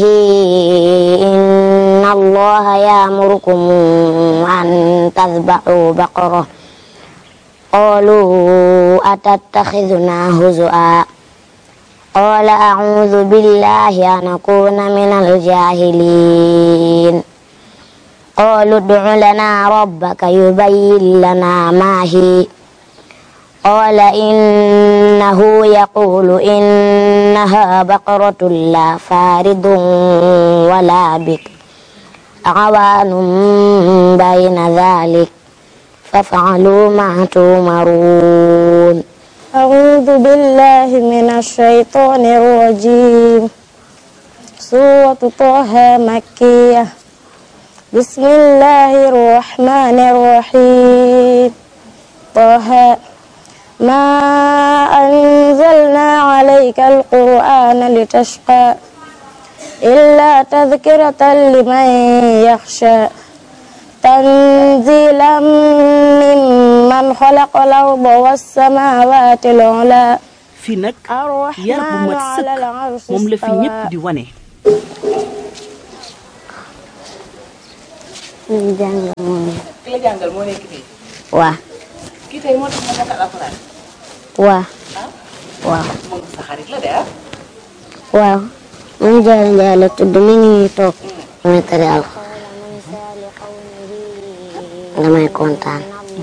[SPEAKER 11] إن الله يأمركم أن تذبحوا بقرة قالوا أتتخذنا هزؤا قال أعوذ بالله أن أكون من الجاهلين قالوا ادع لنا ربك يبين لنا ما هي قال إنه يقول إنها بقرة لا فارض ولا بكر عوان بين ذلك فافعلوا ما تؤمرون أعوذ بالله من الشيطان الرجيم سورة طه مكية بسم الله الرحمن الرحيم طه ما أنزلنا عليك القرآن لتشقى إلا تذكرة لمن يخشى تنزيلا ممن خلق الأرض والسماوات العلى
[SPEAKER 19] fii nag yar bu mat sëkk moom la fi ñépp di wane.
[SPEAKER 11] ki
[SPEAKER 19] la jàngal moo nekk fii.
[SPEAKER 11] waaw.
[SPEAKER 19] kii tey moo tax ma mokkal alxuraan.
[SPEAKER 11] waaw. waaw.
[SPEAKER 19] moom sa xarit la de ah.
[SPEAKER 11] waaw. Mame Diarra Ndiaye la tudd mi ngi toog. damay tari alxuraan. damay kontaan.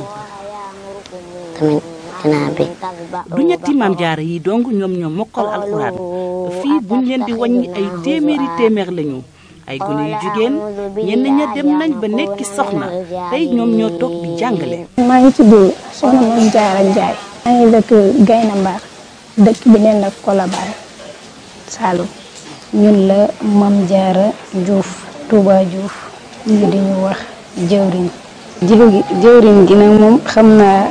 [SPEAKER 11] tamit dinaa bég.
[SPEAKER 19] du ñetti Mame Diarra yi dong ñoom ñoo mokkal alxuraan fii buñ leen di wàññi ay téeméer lañu. ay gone yu jigéen ñenn ña dem nañ ba nekki soxna tey ñoom ñoo toog di jàngale.
[SPEAKER 20] maa ngi tudd soxna Mame Diarra Ndiaye. maa ngi dëkk Gayna Mbar dëkk bi neen la Colobane Saloum. ñun la Mame Diarra Diouf Touba Diouf ñu di ñu wax jëwriñ. jëwriñ gi nag moom xam naa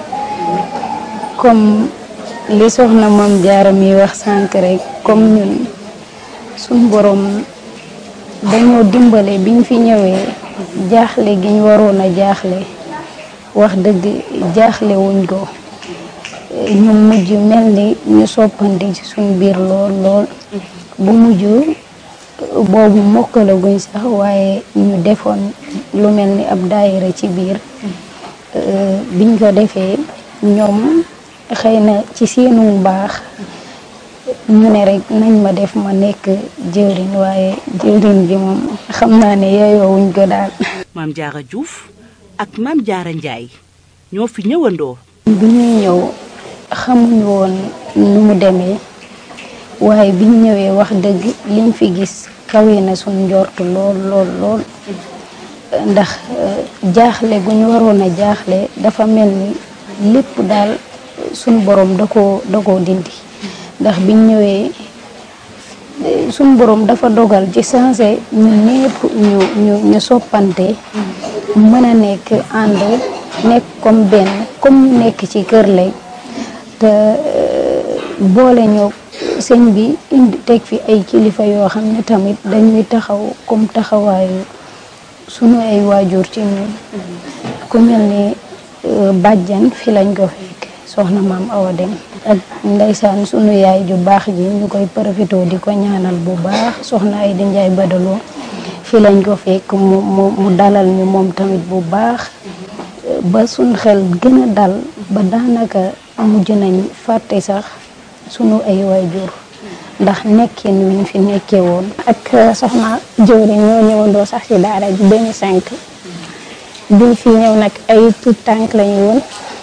[SPEAKER 20] comme li soxna Mame Diarra mi wax sànq rek comme ñun suñ borom. dañoo dimbale biñ fi ñëwee jaaxle gi ñu waroon a jaaxle wax dëgg jaaxle wuñ ko ñu mujj mel ni ñu soppante ci suñ biir lool lool bu mujj boobu mokkalaguñ sax waaye ñu defoon lu mel ni ab daayira ci biir biñ ko defee ñoom xëy na ci seenu baax ñu ne rek nañ ma def ma nekk jëwriñ waaye jëwriñ bi moom xam naa ne yeeyoo wuñ ko daal.
[SPEAKER 19] Mame Diarra Diouf ak Mame Diarra Ndiaye ñoo fi ñëwandoo.
[SPEAKER 20] bi ñuy ñëw xamuñu woon nu mu demee waaye biñ ñëwee wax dëgg liñ fi gis kawe na suñ njortu lool lool lool ndax jaaxle gu ñu waroon a jaaxle dafa mel ni lépp daal suñ borom da koo dindi. ndax biñ ñëwee suñ borom dafa dogal ci sensé ñun ñëpp ñu soppante mën a nekk ànd nekk comme benn comme ñu nekk ci kër lay te boole ñoo sëñ bi indi teg fi ay kilifa yoo xam ne tamit dañuy taxaw comme taxawaayu sunu ay waajur ci ñun ku mel ni bàjjan fi lañ ko fekk soxna maam Awa Dem ak ndeysaan sunu yaay ju baax ji ñu koy profité di ko ñaanal bu baax soxna ay di Njaay Badaloo fi lañ ko fekk mu dalal ñu moom tamit bu baax ba suñ xel gën a dal ba daanaka mujj nañ fàtte sax sunu ay waajur ndax nekkin wiñ fi nekkee woon ak soxna jëwri ñoo ñëwandoo sax ci daara ji 2005 biñ fi ñëw nag ay tout tànk lañu woon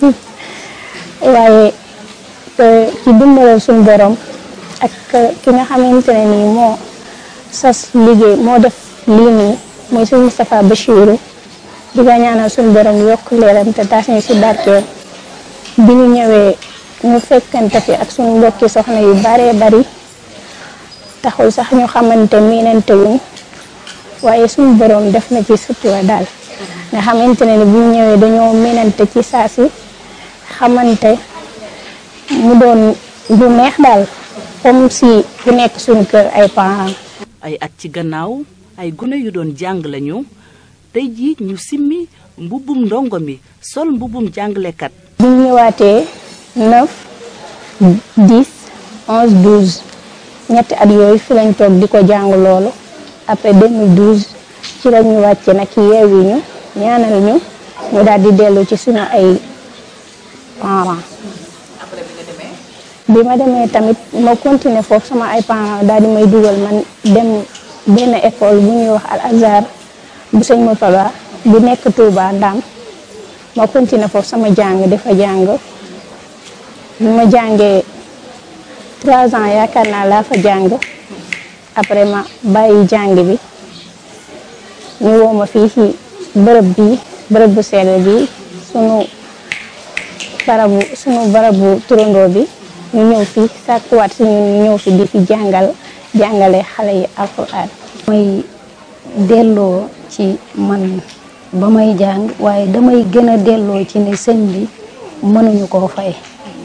[SPEAKER 20] waaye ci dimbalal suñu borom ak ki nga xamante ne nii moo sas liggéey moo def lii nii mooy suñu Moustapha Bachirou di ko ñaanal suñu borom yokk leeram te taas ñu si barkeel bi ñu ñëwee ñu fekkante fi ak suñu mbokki soxna yu baree bari taxul sax ñu xamante miinante wuñ waaye suñu borom def na ci sutura daal nga xamante ne ni bu ñu ñëwee dañoo miinante ci saa si xamante mu doon lu neex daal comme si ku nekk suñu kër ay parents.
[SPEAKER 19] ay at ci gannaaw ay gune yu doon jàng lañu tey jii ñu simmi mbubbum ndongo mi sol mbubbum jàngalekat.
[SPEAKER 20] bi ñu ñëwaatee 9 10 11 12 ñetti at yooyu fi lañ toog di ko jàng loolu après 2012 ci la ñu wàcce nag yeewi ñu ñaanal ñu ñu daal di dellu ci suñu ay parents. bi ma demee tamit ma continuer foofu sama ay parents daal di may dugal man dem benn école bu ñuy wax Al Azhar bu sëñ Moutala bu nekk Touba Ndam ma continuer foofu sama jàng dafa jàng bi ma jàngee 3 ans yaakaar naa laa fa jàng après ma bàyyi jàng bi ñu woo ma fii ci bërëb bu sell bi sunu barabu turandoo bi ñu ñëw fi sàkkuwaat si ñun ñu ñëw fi di fi jàngale xale yi alxuraan may delloo ci man ba may jàng waaye damay gën a delloo ci ne sëñ bi mënuñu koo fay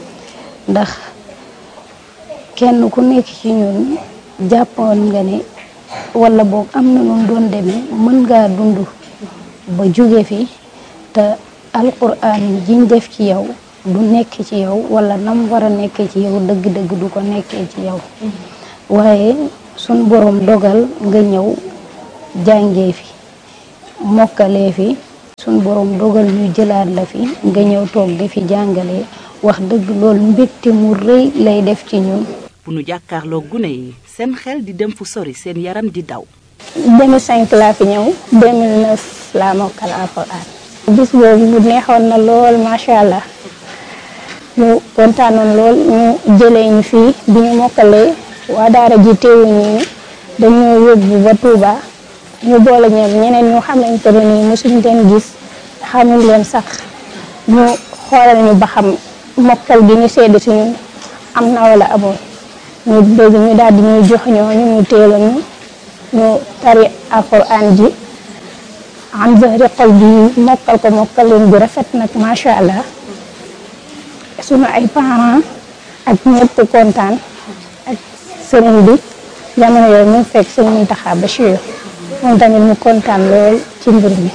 [SPEAKER 20] ndax kenn ku nekk ci ñun jàppoon nga ne wala boog am na nun doon demee mën ngaa dund ba jóge fi te alquran jiñ def ci yow du nekk ci yow wala nam war a nekkee ci yow dëgg-dëgg du ko nekkee ci yow waaye sun borom dogal nga ñëw jàngee fi mokkalee fi sun borom dogal ñu jëlaat la fi nga ñëw toog di fi jàngalee wax dëgg loolu mbégte mu rëy lay def ci ñun.
[SPEAKER 19] bu nu jàkkaarloo gune yi seen xel di dem fu sori seen yaram di daw.
[SPEAKER 20] 2005 laa fi ñëw 2009 laa mokkal alxuraan. bis boobu mu neexoon na lool macha allah ñu kontaanoon lool ñu jëlee ñu fii bi ñu mokkalee waa daara ji teewuñu dañoo yóbbu ba Touba ñu boole ñeneen ñu xamante ne nii mosuñ leen gis xamuñ leen sax ñu xoolal ñu ba xam mokkal gi ñu sedd si ñun am na wala amoon ñu dégg ñu daal di ñuy jox ñu teeloon ñu tari alxuraan ji am zahri xol bi mokkal ko mokkal leen bu rafet nag macha allah sunu ay parents ak ñëpp kontaan ak sëriñ bi jamono yooyu mu fekk sëriñ Mountakha Bachir moom tamit mu kontaan lool ci mbir mi.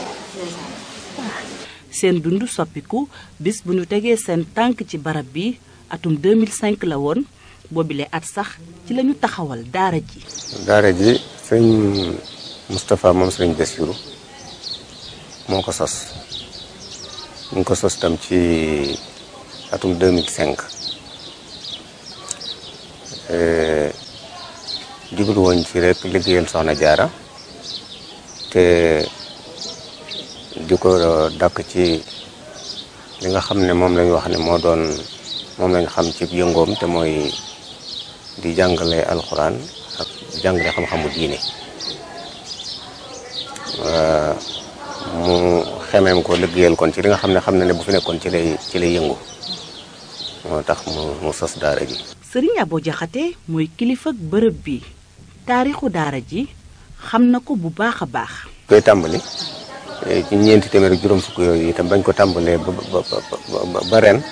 [SPEAKER 19] seen dund soppiku bis bu ñu tegee seen tànk ci barab bi atum 2005 la woon boobile at sax ci lañu taxawal daara ji.
[SPEAKER 1] daara ji sëñ Moustapha moom sëriñ Bassirou moo ko sos ñu ngi ko sos tam ci atum 2005 jublu woon ci rek liggéeyal Soxna Jaara te di ko dàkk ci li nga xam ne moom lañu wax ne moom lañu xam ci yëngoom te mooy di jàngale alxuraan ak jàngale xam-xamu diine mu xemeem ko liggéeyal kon ci li nga xam ne bu fi nekkoon ci lay yëngu moo tax mu sos daara ji.
[SPEAKER 19] Sëriñ Abo Jaxate mooy kilifa bërëb bi taarixu daara ji xam na ko bu baax a baax.
[SPEAKER 1] koy tàmbali ci ñeenti téeméer ak juróom fukk yooyu itam bañ ko tàmbalee ba ren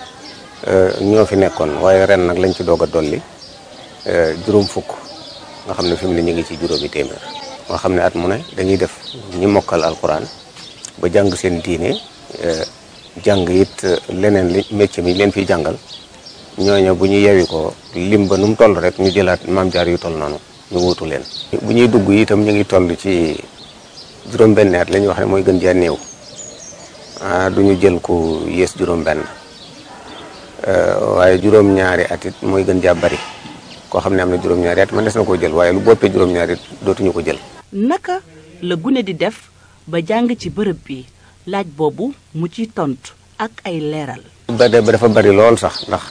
[SPEAKER 1] ñoo fi nekkoon waaye ren nag lañ ci doog a dolli juróom fukk nga xam ne fi mu ne ñu ngi ci juróomi téeméer. nga xam ne at mu ne dañuy def ñi mokkal alxuraan ba jàng seen diine jàng it leneen li métier mi leen fiy jàngal ñooñu bu ñu yewi ko lim ba nu mu toll rek ñu jëlaat maam jaar yu toll noonu ñu wuutu leen. bu ñuy dugg itam ñu ngi toll ci juróom-benn at la ñuy wax ne mooy gën jaa néew du ñu jël ku yées juróom-benn waaye juróom-ñaari at it mooy gën jaa bari koo xam ne am na juróom-ñaari at man des na koo jël waaye lu boppee juróom-ñaari it dootuñu ko jël.
[SPEAKER 19] naka la gune di def ba jàng ci bërëb bi laaj boobu mu ciy tontu ak ay leeral.
[SPEAKER 1] ba dafa bari lool sax ndax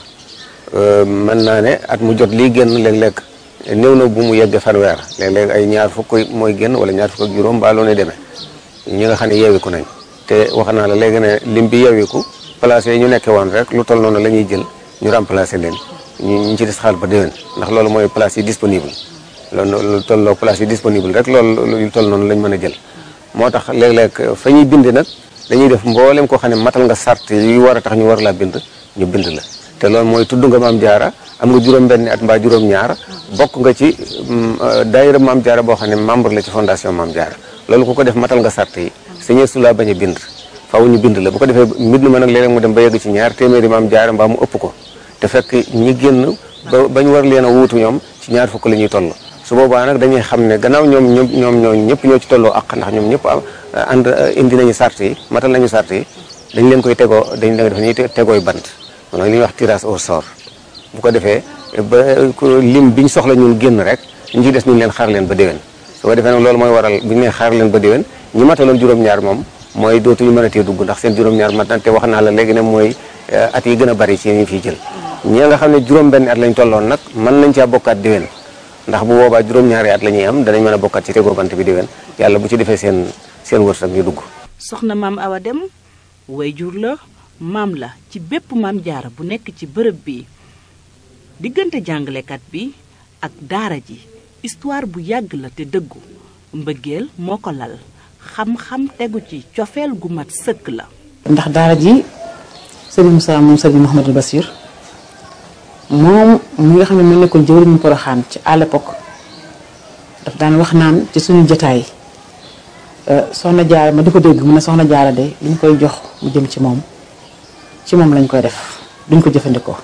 [SPEAKER 1] mën naa ne at mu jot lii génn léeg-léeg néew na bu mu yegg fanweer léeg-léeg ay ñaar fukk mooy génn wala ñaar fukk ak juróom ba loo ne demee ñi nga xam ne yeewiku nañ te wax naa la léegi ne lim bi yeewiku place yi ñu nekkee woon rek lu toll noonu la ñuy jël ñu remplacer leen ñu ci des xaal ba déwén ndax loolu mooy place yi disponible loolu lu tolloo place yi disponible rek loolu lu toll noonu lañ mën a jël moo tax léeg-léeg fa ñuy bind nag dañuy def mboolem koo xam ne matal nga sart yi war a tax ñu war laa bind ñu bind la te loolu mooy tudd nga maam jaara am nga juróom-benni at mbaa juróom-ñaar bokk nga ci daayira maam jaara boo xam ne membre la ci fondation maam jaara loolu ku ko def matal nga sart yi sañee su laa bañ a bind faaw ñu bind la bu ko defee mbind ma nag léeg-léeg mu dem ba yegg ci ñaar téeméeri maam jaara mbaa mu ëpp ko te fekk ñi génn bañ war leen a wuutu ñoom ci ñaar fukk la ñuy toll su boobaa nag dañuy xam ne gannaaw ñoom ñëpp ñoo ci tolloo ak ndax ñoom ñëpp ànd indi nañu sart yi matal nañu sart yi dañ leen koy tegoo dañ leen def ñuy tegooy bant mooy li ñuy wax tirage au sort bu ko defee ba lim biñ soxla ñun génn rek ñu ci des ñu leen xaar leen ba déwén su ko defee nag loolu mooy waral bu ñu leen xaar leen ba déwén ñi mataloon juróom-ñaar moom mooy dootuñu mën a tee dugg ndax seen juróom-ñaar mat na te wax naa la léegi ne mooy at yi gën a bari ci ñu fiy jël ñi nga xam ne juróom-benn at lañ tolloon nag mën nañ caa bokkaat déwén ndax bu boobaa juróom-ñaari at la ñuy am danañ mën a bokkaat ci tegoo bant bi déwén yàlla bu ci defee seen wërsëg ñu dugg.
[SPEAKER 19] soxna maam Awa Dem wayjur la maam la ci bépp maam jaara bu nekk ci bërëb bi diggante jàngalekat bi ak daara ji histoire bu yàgg la te dëggu mbëggeel moo ko lal xam-xam tegu ci cofeel gu mat sëkk la.
[SPEAKER 10] ndax daara ji sëriñ Moussa moom sëriñ Mouhamadou Bassir moom mi nga xam ne mu nekkoon jëwriñu Porokhane ci à l'époque daf daan wax naan ci suñu jotaay soxna Jaara ma di ko dégg mu ne soxna Jaara de li ñu koy jox mu jëm ci moom lañ koy def duñ ko jëfandikoo.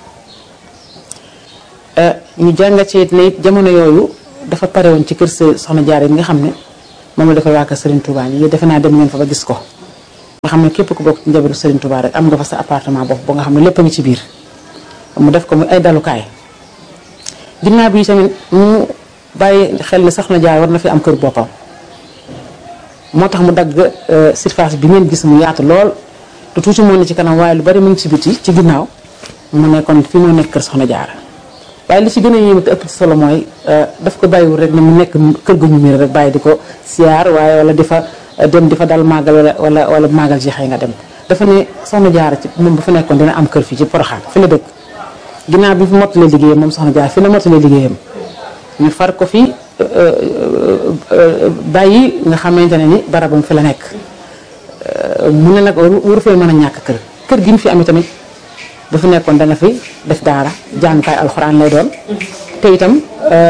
[SPEAKER 10] ñu jàngat ci it ne it jamono yooyu dafa pare woon ci kër soxna Jaara yi nga xam ne moom la defal waa kër Serigne Touba ñi defe naa dem ngeen fa ba gis ko. nga xam ne képp ku bokk ci njabootu Serigne Touba rek am nga fa sa appartement bopp ba nga xam ne lépp a ngi ci biir mu def ko muy ay dalukaay ginnaaw bi tamit mu bàyyi xel ne soxna Jaara war na fi am kër boppam moo tax mu dagg surface bi ngeen gis mu yaatu lool te tuuti moo ne ci kanam waaye lu bari mu ngi ci biti ci ginnaaw mu nekkoon fi moo nekk kër soxna Jaara waaye li ci gën a yéeme te ëpp ci solo mooy daf ko bàyyiwul rek ne mu nekk kër gu ñu miir rek bàyyi di ko siyaar waaye wala di fa dem di fa dal màggal wala màggal ji xëy nga dem dafa ne soxna Jaara ci moom bu fa nekkoon dina am kër fii ci Porokhane fi la dëkk ginnaaw bi fi mottalee liggéeyam moom soxna Jaara fi la mottalee liggéeyam ñu far ko fi bàyyi nga xamante ne ni barabam fi la nekk mu ne nag waru fee mën a ñàkk kër gi mu fi amee tamit bu fi nekkoon dana fi def daara jàngukaay alxuraan lay doon te itam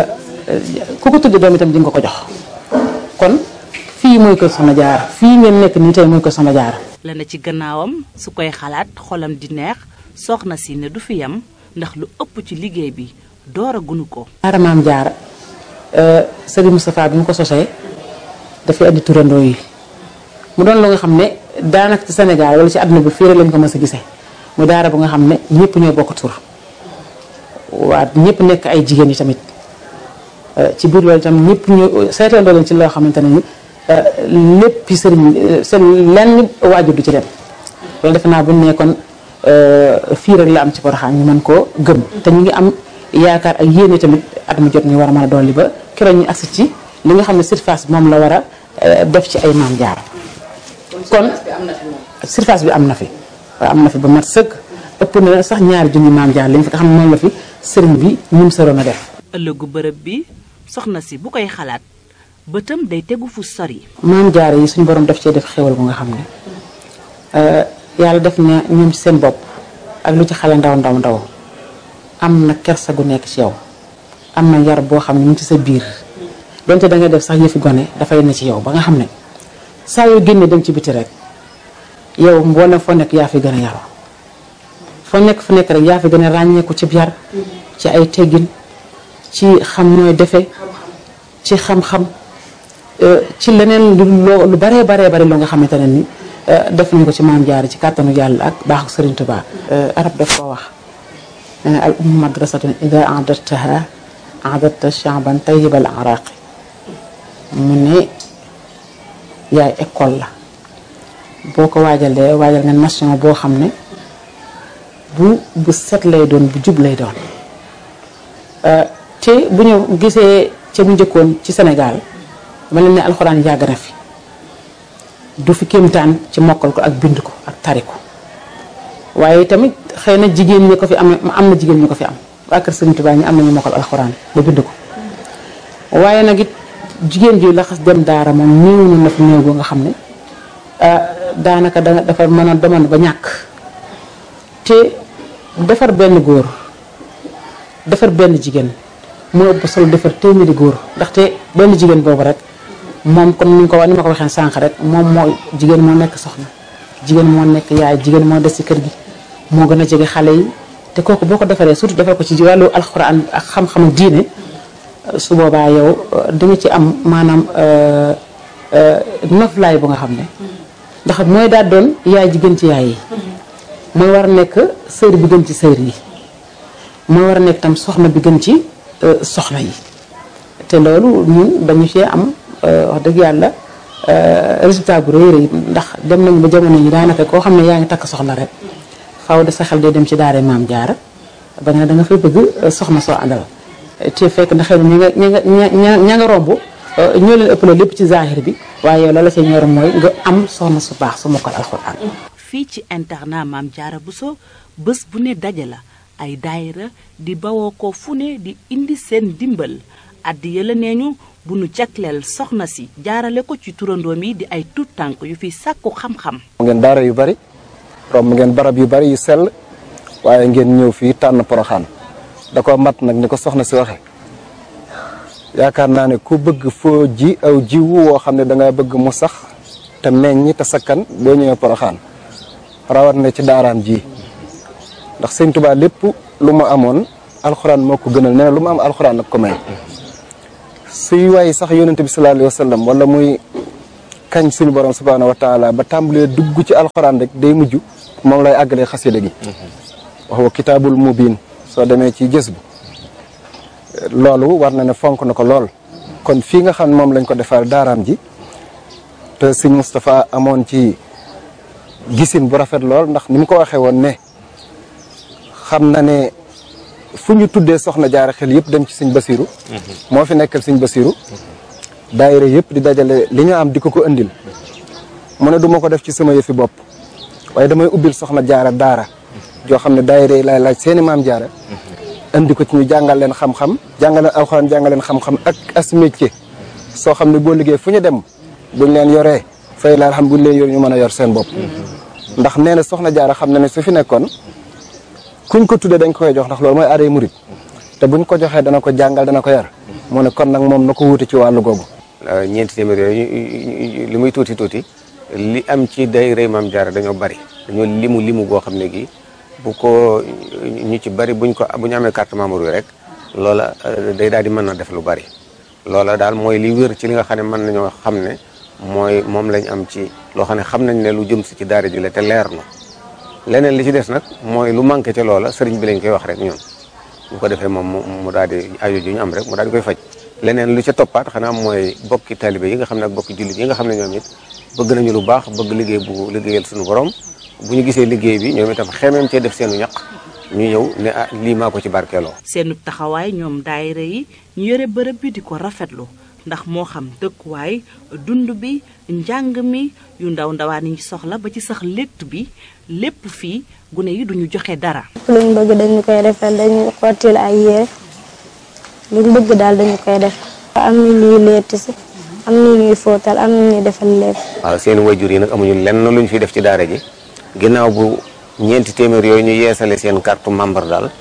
[SPEAKER 10] ku ko tudde doom itam di nga ko jox kon fii mooy kër soxna Jaara fii ngeen nekk nii tey mooy kër soxna Jaara
[SPEAKER 19] la na ci gannaawam su koy xalaat xolam di neex soxna si ne du fi yam ndax lu ëpp ci liggéey bi door a gunu ko
[SPEAKER 10] daara maam Jaara Serigne Moustapha bi mu ko sosee dafay andi turandoo yi mu doon lu nga xam ne daanaka ci Sénégal wala ci àdduna bi fii rek lañ ko mës a gisee mu daara bu nga xam ne ñëpp ñoo bokk tur waa ñëpp nekk ay jigéen yi tamit ci biir loolu itam ñëpp ñu seetandoo leen ci loo xamante ne ni lépp sëriñ seen lenn waajur du ci dem loolu defe naa bu ñu nekkoon fii rek la am ci Porokhane ñu mën koo gëm te ñu ngi am yaakaar ak yéene tamit at mu jot ñu war a mën a dolli ba keroog ñu agsi ci li nga xam ne surface bi moom la war a def ci ay maam Jaara kon surface bi am na fi waaw am na fi ba mat sëkk ëpp na sax ñaari junni maam Jaara lañ fi nga xam ne moom la fi sëriñ bi ñum sëroon a def
[SPEAKER 19] ëllëgu bërëb bi soxna si bu koy xalaat bëtam day tegu fu sori
[SPEAKER 10] maam Jaara yi suñu borom def cee def xéwal bu nga xam ne yàlla def na ñoom ci seen bopp ak lu ci xale ndaw am na kersa gu nekk ci yow am na yar boo xam ne mu ngi ci sa biir donte da nga def sax yëfi gone dafay ne ci yow ba nga xam ne saa yoo génnee dem ci biti rek yow mboolem foo nekk yaa fi gën a yaru foo nekk fu nekk rek yaa fi gën a ràññeeku ci yar ci ay teggin ci xam nooy defe ci xam-xam ci leneen lu baree loo nga xamante ne ni def nañ ko ci maam Jaara ci kàttanu yàlla ak baaxu Sëriñ Tuubaa arab daf koo wax nee na al ummu madrasatun ida a'dadtaha a'dadta sha'ban tayyibal araqi mu ne yaay école la boo ko waajalee waajal nga nation boo xam ne bu set lay doon bu jub lay doon te bu ñu gisee ca bu njëkkoon ci Sénégal dama leen ne alxuraan yàgg na fi du fi kéemtaan ci mokkal ko ak bind ko ak tari ko waaye tamit xëy na jigéen ñi ko fi am na jigéen ñi ko fi am waa kër Sëriñ Tuubaa ñi am nañu mokkal alxuraan ba bind ko waaye nag it jigéen ji la xas dem daara moom néew na fi néew boo nga xam ne daanaka dafa mën a demoon ba ñàkk te defar benn góor defar benn jigéen moo ëpp solo defar téeméeri góor ndaxte benn jigéen boobu rek moom kon ni ma ko waxee sànq rek moom moo jigéen moo nekk soxna jigéen moo nekk yaay jigéen moo des ci kër gi moo gën a jege xale yi te kooku boo ko defaree surtout defar ko ci wàllu alxuraan ak xam-xamu diine su boobaa yow di nga ci am maanaam noflaay bu nga xam ne ndax mooy daal doon yaay ji gën ci yaay yi mooy war a nekk sër bi gën ci sër yi mooy war a nekk tam soxna bi gën ci soxna yi te loolu ñun dañu cee am wax dëgg yàlla résultat bu rëy ndax dem nañu ba jamono yi daanaka koo xam ne yaa ngi takk soxna rek faaw de sa xel day dem ci daara maam Jaara ba nga da nga fay bëgg soxna soo àndal te fekk na xëy na ña nga romb ñoo leen ëpp la lépp ci zahir bi waaye yow la la ca ñor mooy nga am soxna su baax su mokkal alxuraan.
[SPEAKER 19] fii ci internat Maam Jaara Bousso bés bu ne daje la ay daayira di bawoo ko fu ne di indi seen dimbal addi yëla nee ñu bu nu jagleel soxna si jaarale ko ci turandoom yi di ay tuut tànk yu fi sàkku xam-xam.
[SPEAKER 21] ngeen daara yu bari romb ngeen barab yu bari yu sell waaye ngeen ñëw fii tànn Porokhane da ko mat nag ni ko soxna si waxe yaakaar naa ne ku bëgg foo ji aw jiwu woo xam ne da nga bëgg mu sax te meññ te sakkan boo ñëwee Poroxaan rawat na ci daaraam ji ndax sëñ Tuubaa lépp lu mu amoon alxuraan moo ko gënal nee na lu mu am alxuraan nag ko may suy waay sax yonente bi sallallahu alayhi wa sallam wala muy kañ suñu borom subhaanahu wa taala ba tàmbalee dugg ci alxuraan rek day mujj moom lay àggalee xasida gi wax wa kitaabul mubiin soo demee ci jës bu loolu war na ne fonk na ko lool kon fii nga xam ne moom lañ ko defal daaraam ji te sëñ Moustapha amoon ci gisin bu rafet lool ndax ni mu ko waxee woon ne xam na ne fu ñu tuddee soxna jaara xel yëpp dem ci sëñ Basiru moo fi nekkal sëñ Basiru daayira yëpp di dajale li ñu am di ko indil mu ne du ma ko def ci sama yëfi bopp waaye damay ubbil soxna jaara daara joo xam ne daayira yi laay laaj seeni maam jaara indi ko ci ñu jàngal leen xam-xam jàngal leen alxuraan jàngal leen xam-xam ak as métier soo xam ne boo liggéey fu ñu dem buñ leen yoree fay la xam buñ leen yor ñu mën a yor seen bopp ndax nee na soxna jaara xam na ne su fi nekkoon kuñ ko tuddee dañ koy jox ndax loolu mooy aaday murit te buñ ko joxee dana ko jàngal dana ko yar moo ne kon nag moom na ko wuute ci wàllu googu.
[SPEAKER 22] ñeenti téeméer yooyu li muy tuuti tuuti li am ci day rëy maam jaara dañoo bari dañoo limu goo xam ne gi bu ko ñu ci bari bu ñu amee carte membre yi rek loola day daal di mën na def lu bari loola daal mooy li wér ci li nga xam ne mën nañoo xam ne mooy moom lañ am ci loo xam ne xam nañ ne lu jëm si ci daara ji la te leer na leneen li ci des nag mooy lu manqué ca loola sëriñ bi lañ koy wax rek ñun bu ko defee moom mu daal di ajo ju ñu am rek mu daal di koy faj leneen lu ca toppaat xanaa mooy bokki talibé yi nga xam ne ak bokki jullit yi nga xam ne ñoom it bëgg nañu lu baax bëgg liggéey bu liggéeyal suñu borom bu ñu gisee liggéey bi ñoom itam xemeem cee def seenu ñaq ñu ñëw ne ah lii maa ko ci barkeeloo.
[SPEAKER 19] seenu taxawaay ñoom daayira yi ñu yore bërëb bi di ko rafetlu ndax moo xam dëkkuwaay dund bi njàng mi yu ndaw ndawaan yi soxla ba ci sax létt bi lépp fii gune yi duñu joxe dara.
[SPEAKER 13] luñ bëgg dañu koy defal dañu xottil ay yére luñ bëgg daal dañu koy def. am na ñuy letti si am na ñuy fóotal am na ñuy defal lépp.
[SPEAKER 22] waaw seen wayjur yi nag amuñu lenn luñ fi def ci daara ji ginnaaw bu ñeenti téeméer yooyu ñu yeesale seen carte membre daal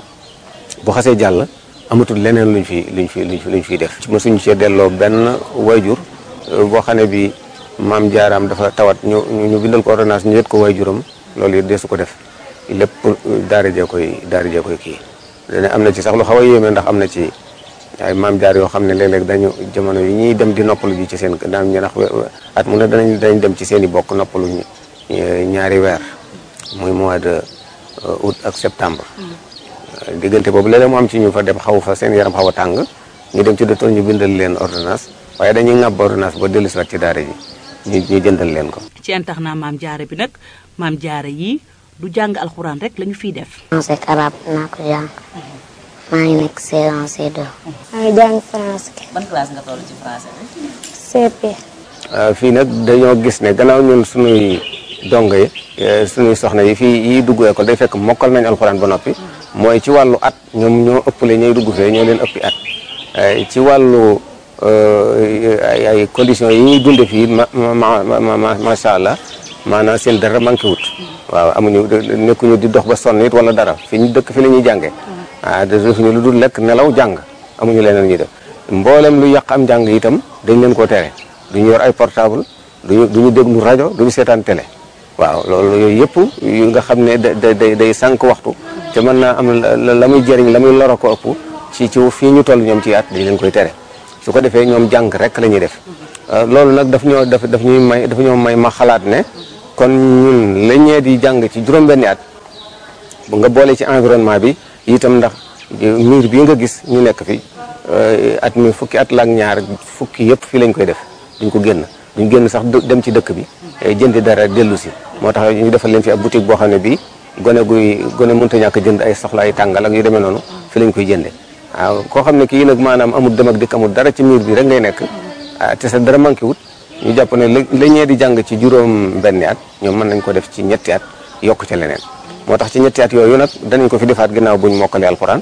[SPEAKER 22] bu xasee jàll amatul leneen luñ fiy def. mosuñ ci delloo benn wayjur boo xam ne bi maam jaaraam dafa tawat ñu bindal ko ordonnance ñu yët ko wayjuram loolu it deesu ko def lépp daara jee koy kii. dana am na ci sax lu xaw a yéeme ndax am na ci ay maam jaar yoo xam ne léeg-léeg dañu jamono yi ñuy dem di noppalu ji ci seen daan ñu ndax at mu ne dañ dem ci seen i bokk noppalu ñaari weer muy mois de août ak septembre. diggante boobu léeg-léeg mu am ci ñu fa dem xaw fa seen yaram xaw a tàng ñu dem ci docteur ñu bindal leen ordonnance waaye dañuy ŋàbb ordonnance ba dellusiwaat ci daara ji ñu jëndal leen ko.
[SPEAKER 19] ci internat maam jaara bi nag maam jaara yi du jàng alxuraan rek lañu fiy def.
[SPEAKER 11] français ak arabe naa ko jàng maa ngi nekk C1 C2.
[SPEAKER 13] maa ngi jàng français.
[SPEAKER 23] ban classe nga toll ci français bi.
[SPEAKER 13] CP.
[SPEAKER 22] fii nag dañoo gis ne gannaaw ñun suñuy dongo yi suñuy soxna yi fii yi dugg école day fekk mokkal nañ alxuraan ba noppi mooy ci wàllu at ñoom ñoo ëppale ñooy dugg fee ñoo leen ëppi at ci wàllu ay conditions yi ñuy dunde fii macha allah maanaam seen dara manqué wut waaw amuñu nekkuñu di dox ba sonn it wala dara fi ñu dëkk fi la ñuy jàngee defuñu lu dul lekk nelaw jàng amuñu leneen ñuy def mboolem lu yàq am njàng itam dañ leen koo tere duñu yor ay portable duñu déglu rajo duñu seetaan télé waaw loolu yooyu yëpp yu nga xam ne day sànq waxtu te mën naa am la muy jëriñ la muy loro ko ëpp ci fii ñu toll ñoom ci at dañ leen koy tere su ko defee ñoom jàng rek la ñuy def loolu nag daf ñoo may ma xalaat ne kon ñun la ñee di jàng ci juróom-benni at bu nga boole ci environnement bi itam ndax miir bii nga gis ñu nekk fi at mi fukki at la ak ñaar fukki yëpp fii lañ koy def duñ ko génn sax dem ci dëkk bi jëndi dara dellu si moo tax ñu defal leen fi ab boutique boo xam ne bii gone mënta ñàkk jënd ay soxla ay tàngal ak yu demee noonu fi lañ koy jënde waaw koo xam ne kii nag maanaam amul dem ak dikk amul dara ci miir bi rek ngay nekk te sa dara manqué wut ñu jàpp ne la ñee di jàng ci juróom-benni at ñoom mën nañ ko def ci ñetti at yokk ca leneen moo tax ci ñetti at yooyu nag danañ ko fi defaat ginnaaw buñ mokkalee alxuraan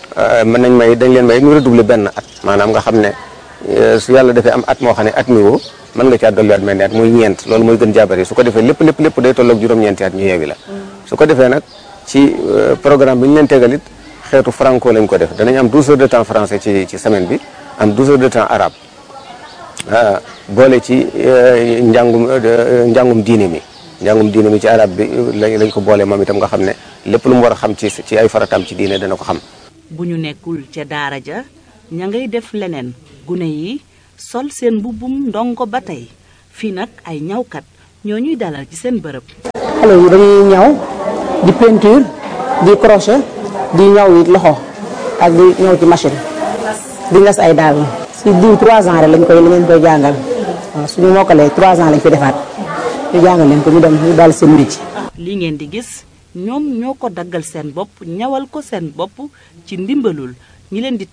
[SPEAKER 22] dañ leen may ñu redoubler benn at maanaam nga xam ne su yàlla defee am at moo xam ne at mi woo mën nga caa dolliwaat mel ni at muy ñeent loolu mooy gën jaabari su ko defee lépp day tolloog juróom-ñeenti at ñu yeewi la su ko defee nag ci programme bi ñu leen tegal it xeetu franco lañ ko def danañ am 12 heures de temps français ci semaine bi am 12 heures de temps arabe boole ci njàngum diine mi ci arabe bi lañ ko boole moom itam nga xam ne lépp lu mu war a xam ci ay farataam ci diine dana ko xam.
[SPEAKER 19] bu ñu nekkul ca daara ja ña ngay def leneen gune yi sol seen mbubbum ndongo ba tey fii nag ay ñawkat ñoo ñuy dalal ci seen bërëb.
[SPEAKER 2] xale yi dañuy ñaw di peinture di crochet di ñaw it loxo ak di ñaw ci machine di ngas ay daal si diw 3 ans rek lañ koy jàngal waaw suñu mokkalee 3 ans lañ fi defaat ñu jàngal leen ko ñu dem ñu dal seen métier.
[SPEAKER 19] li ngeen di gis ñoom ñoo ko daggal seen bopp ñawal ko seen bopp ci ndimbalul ñi leen di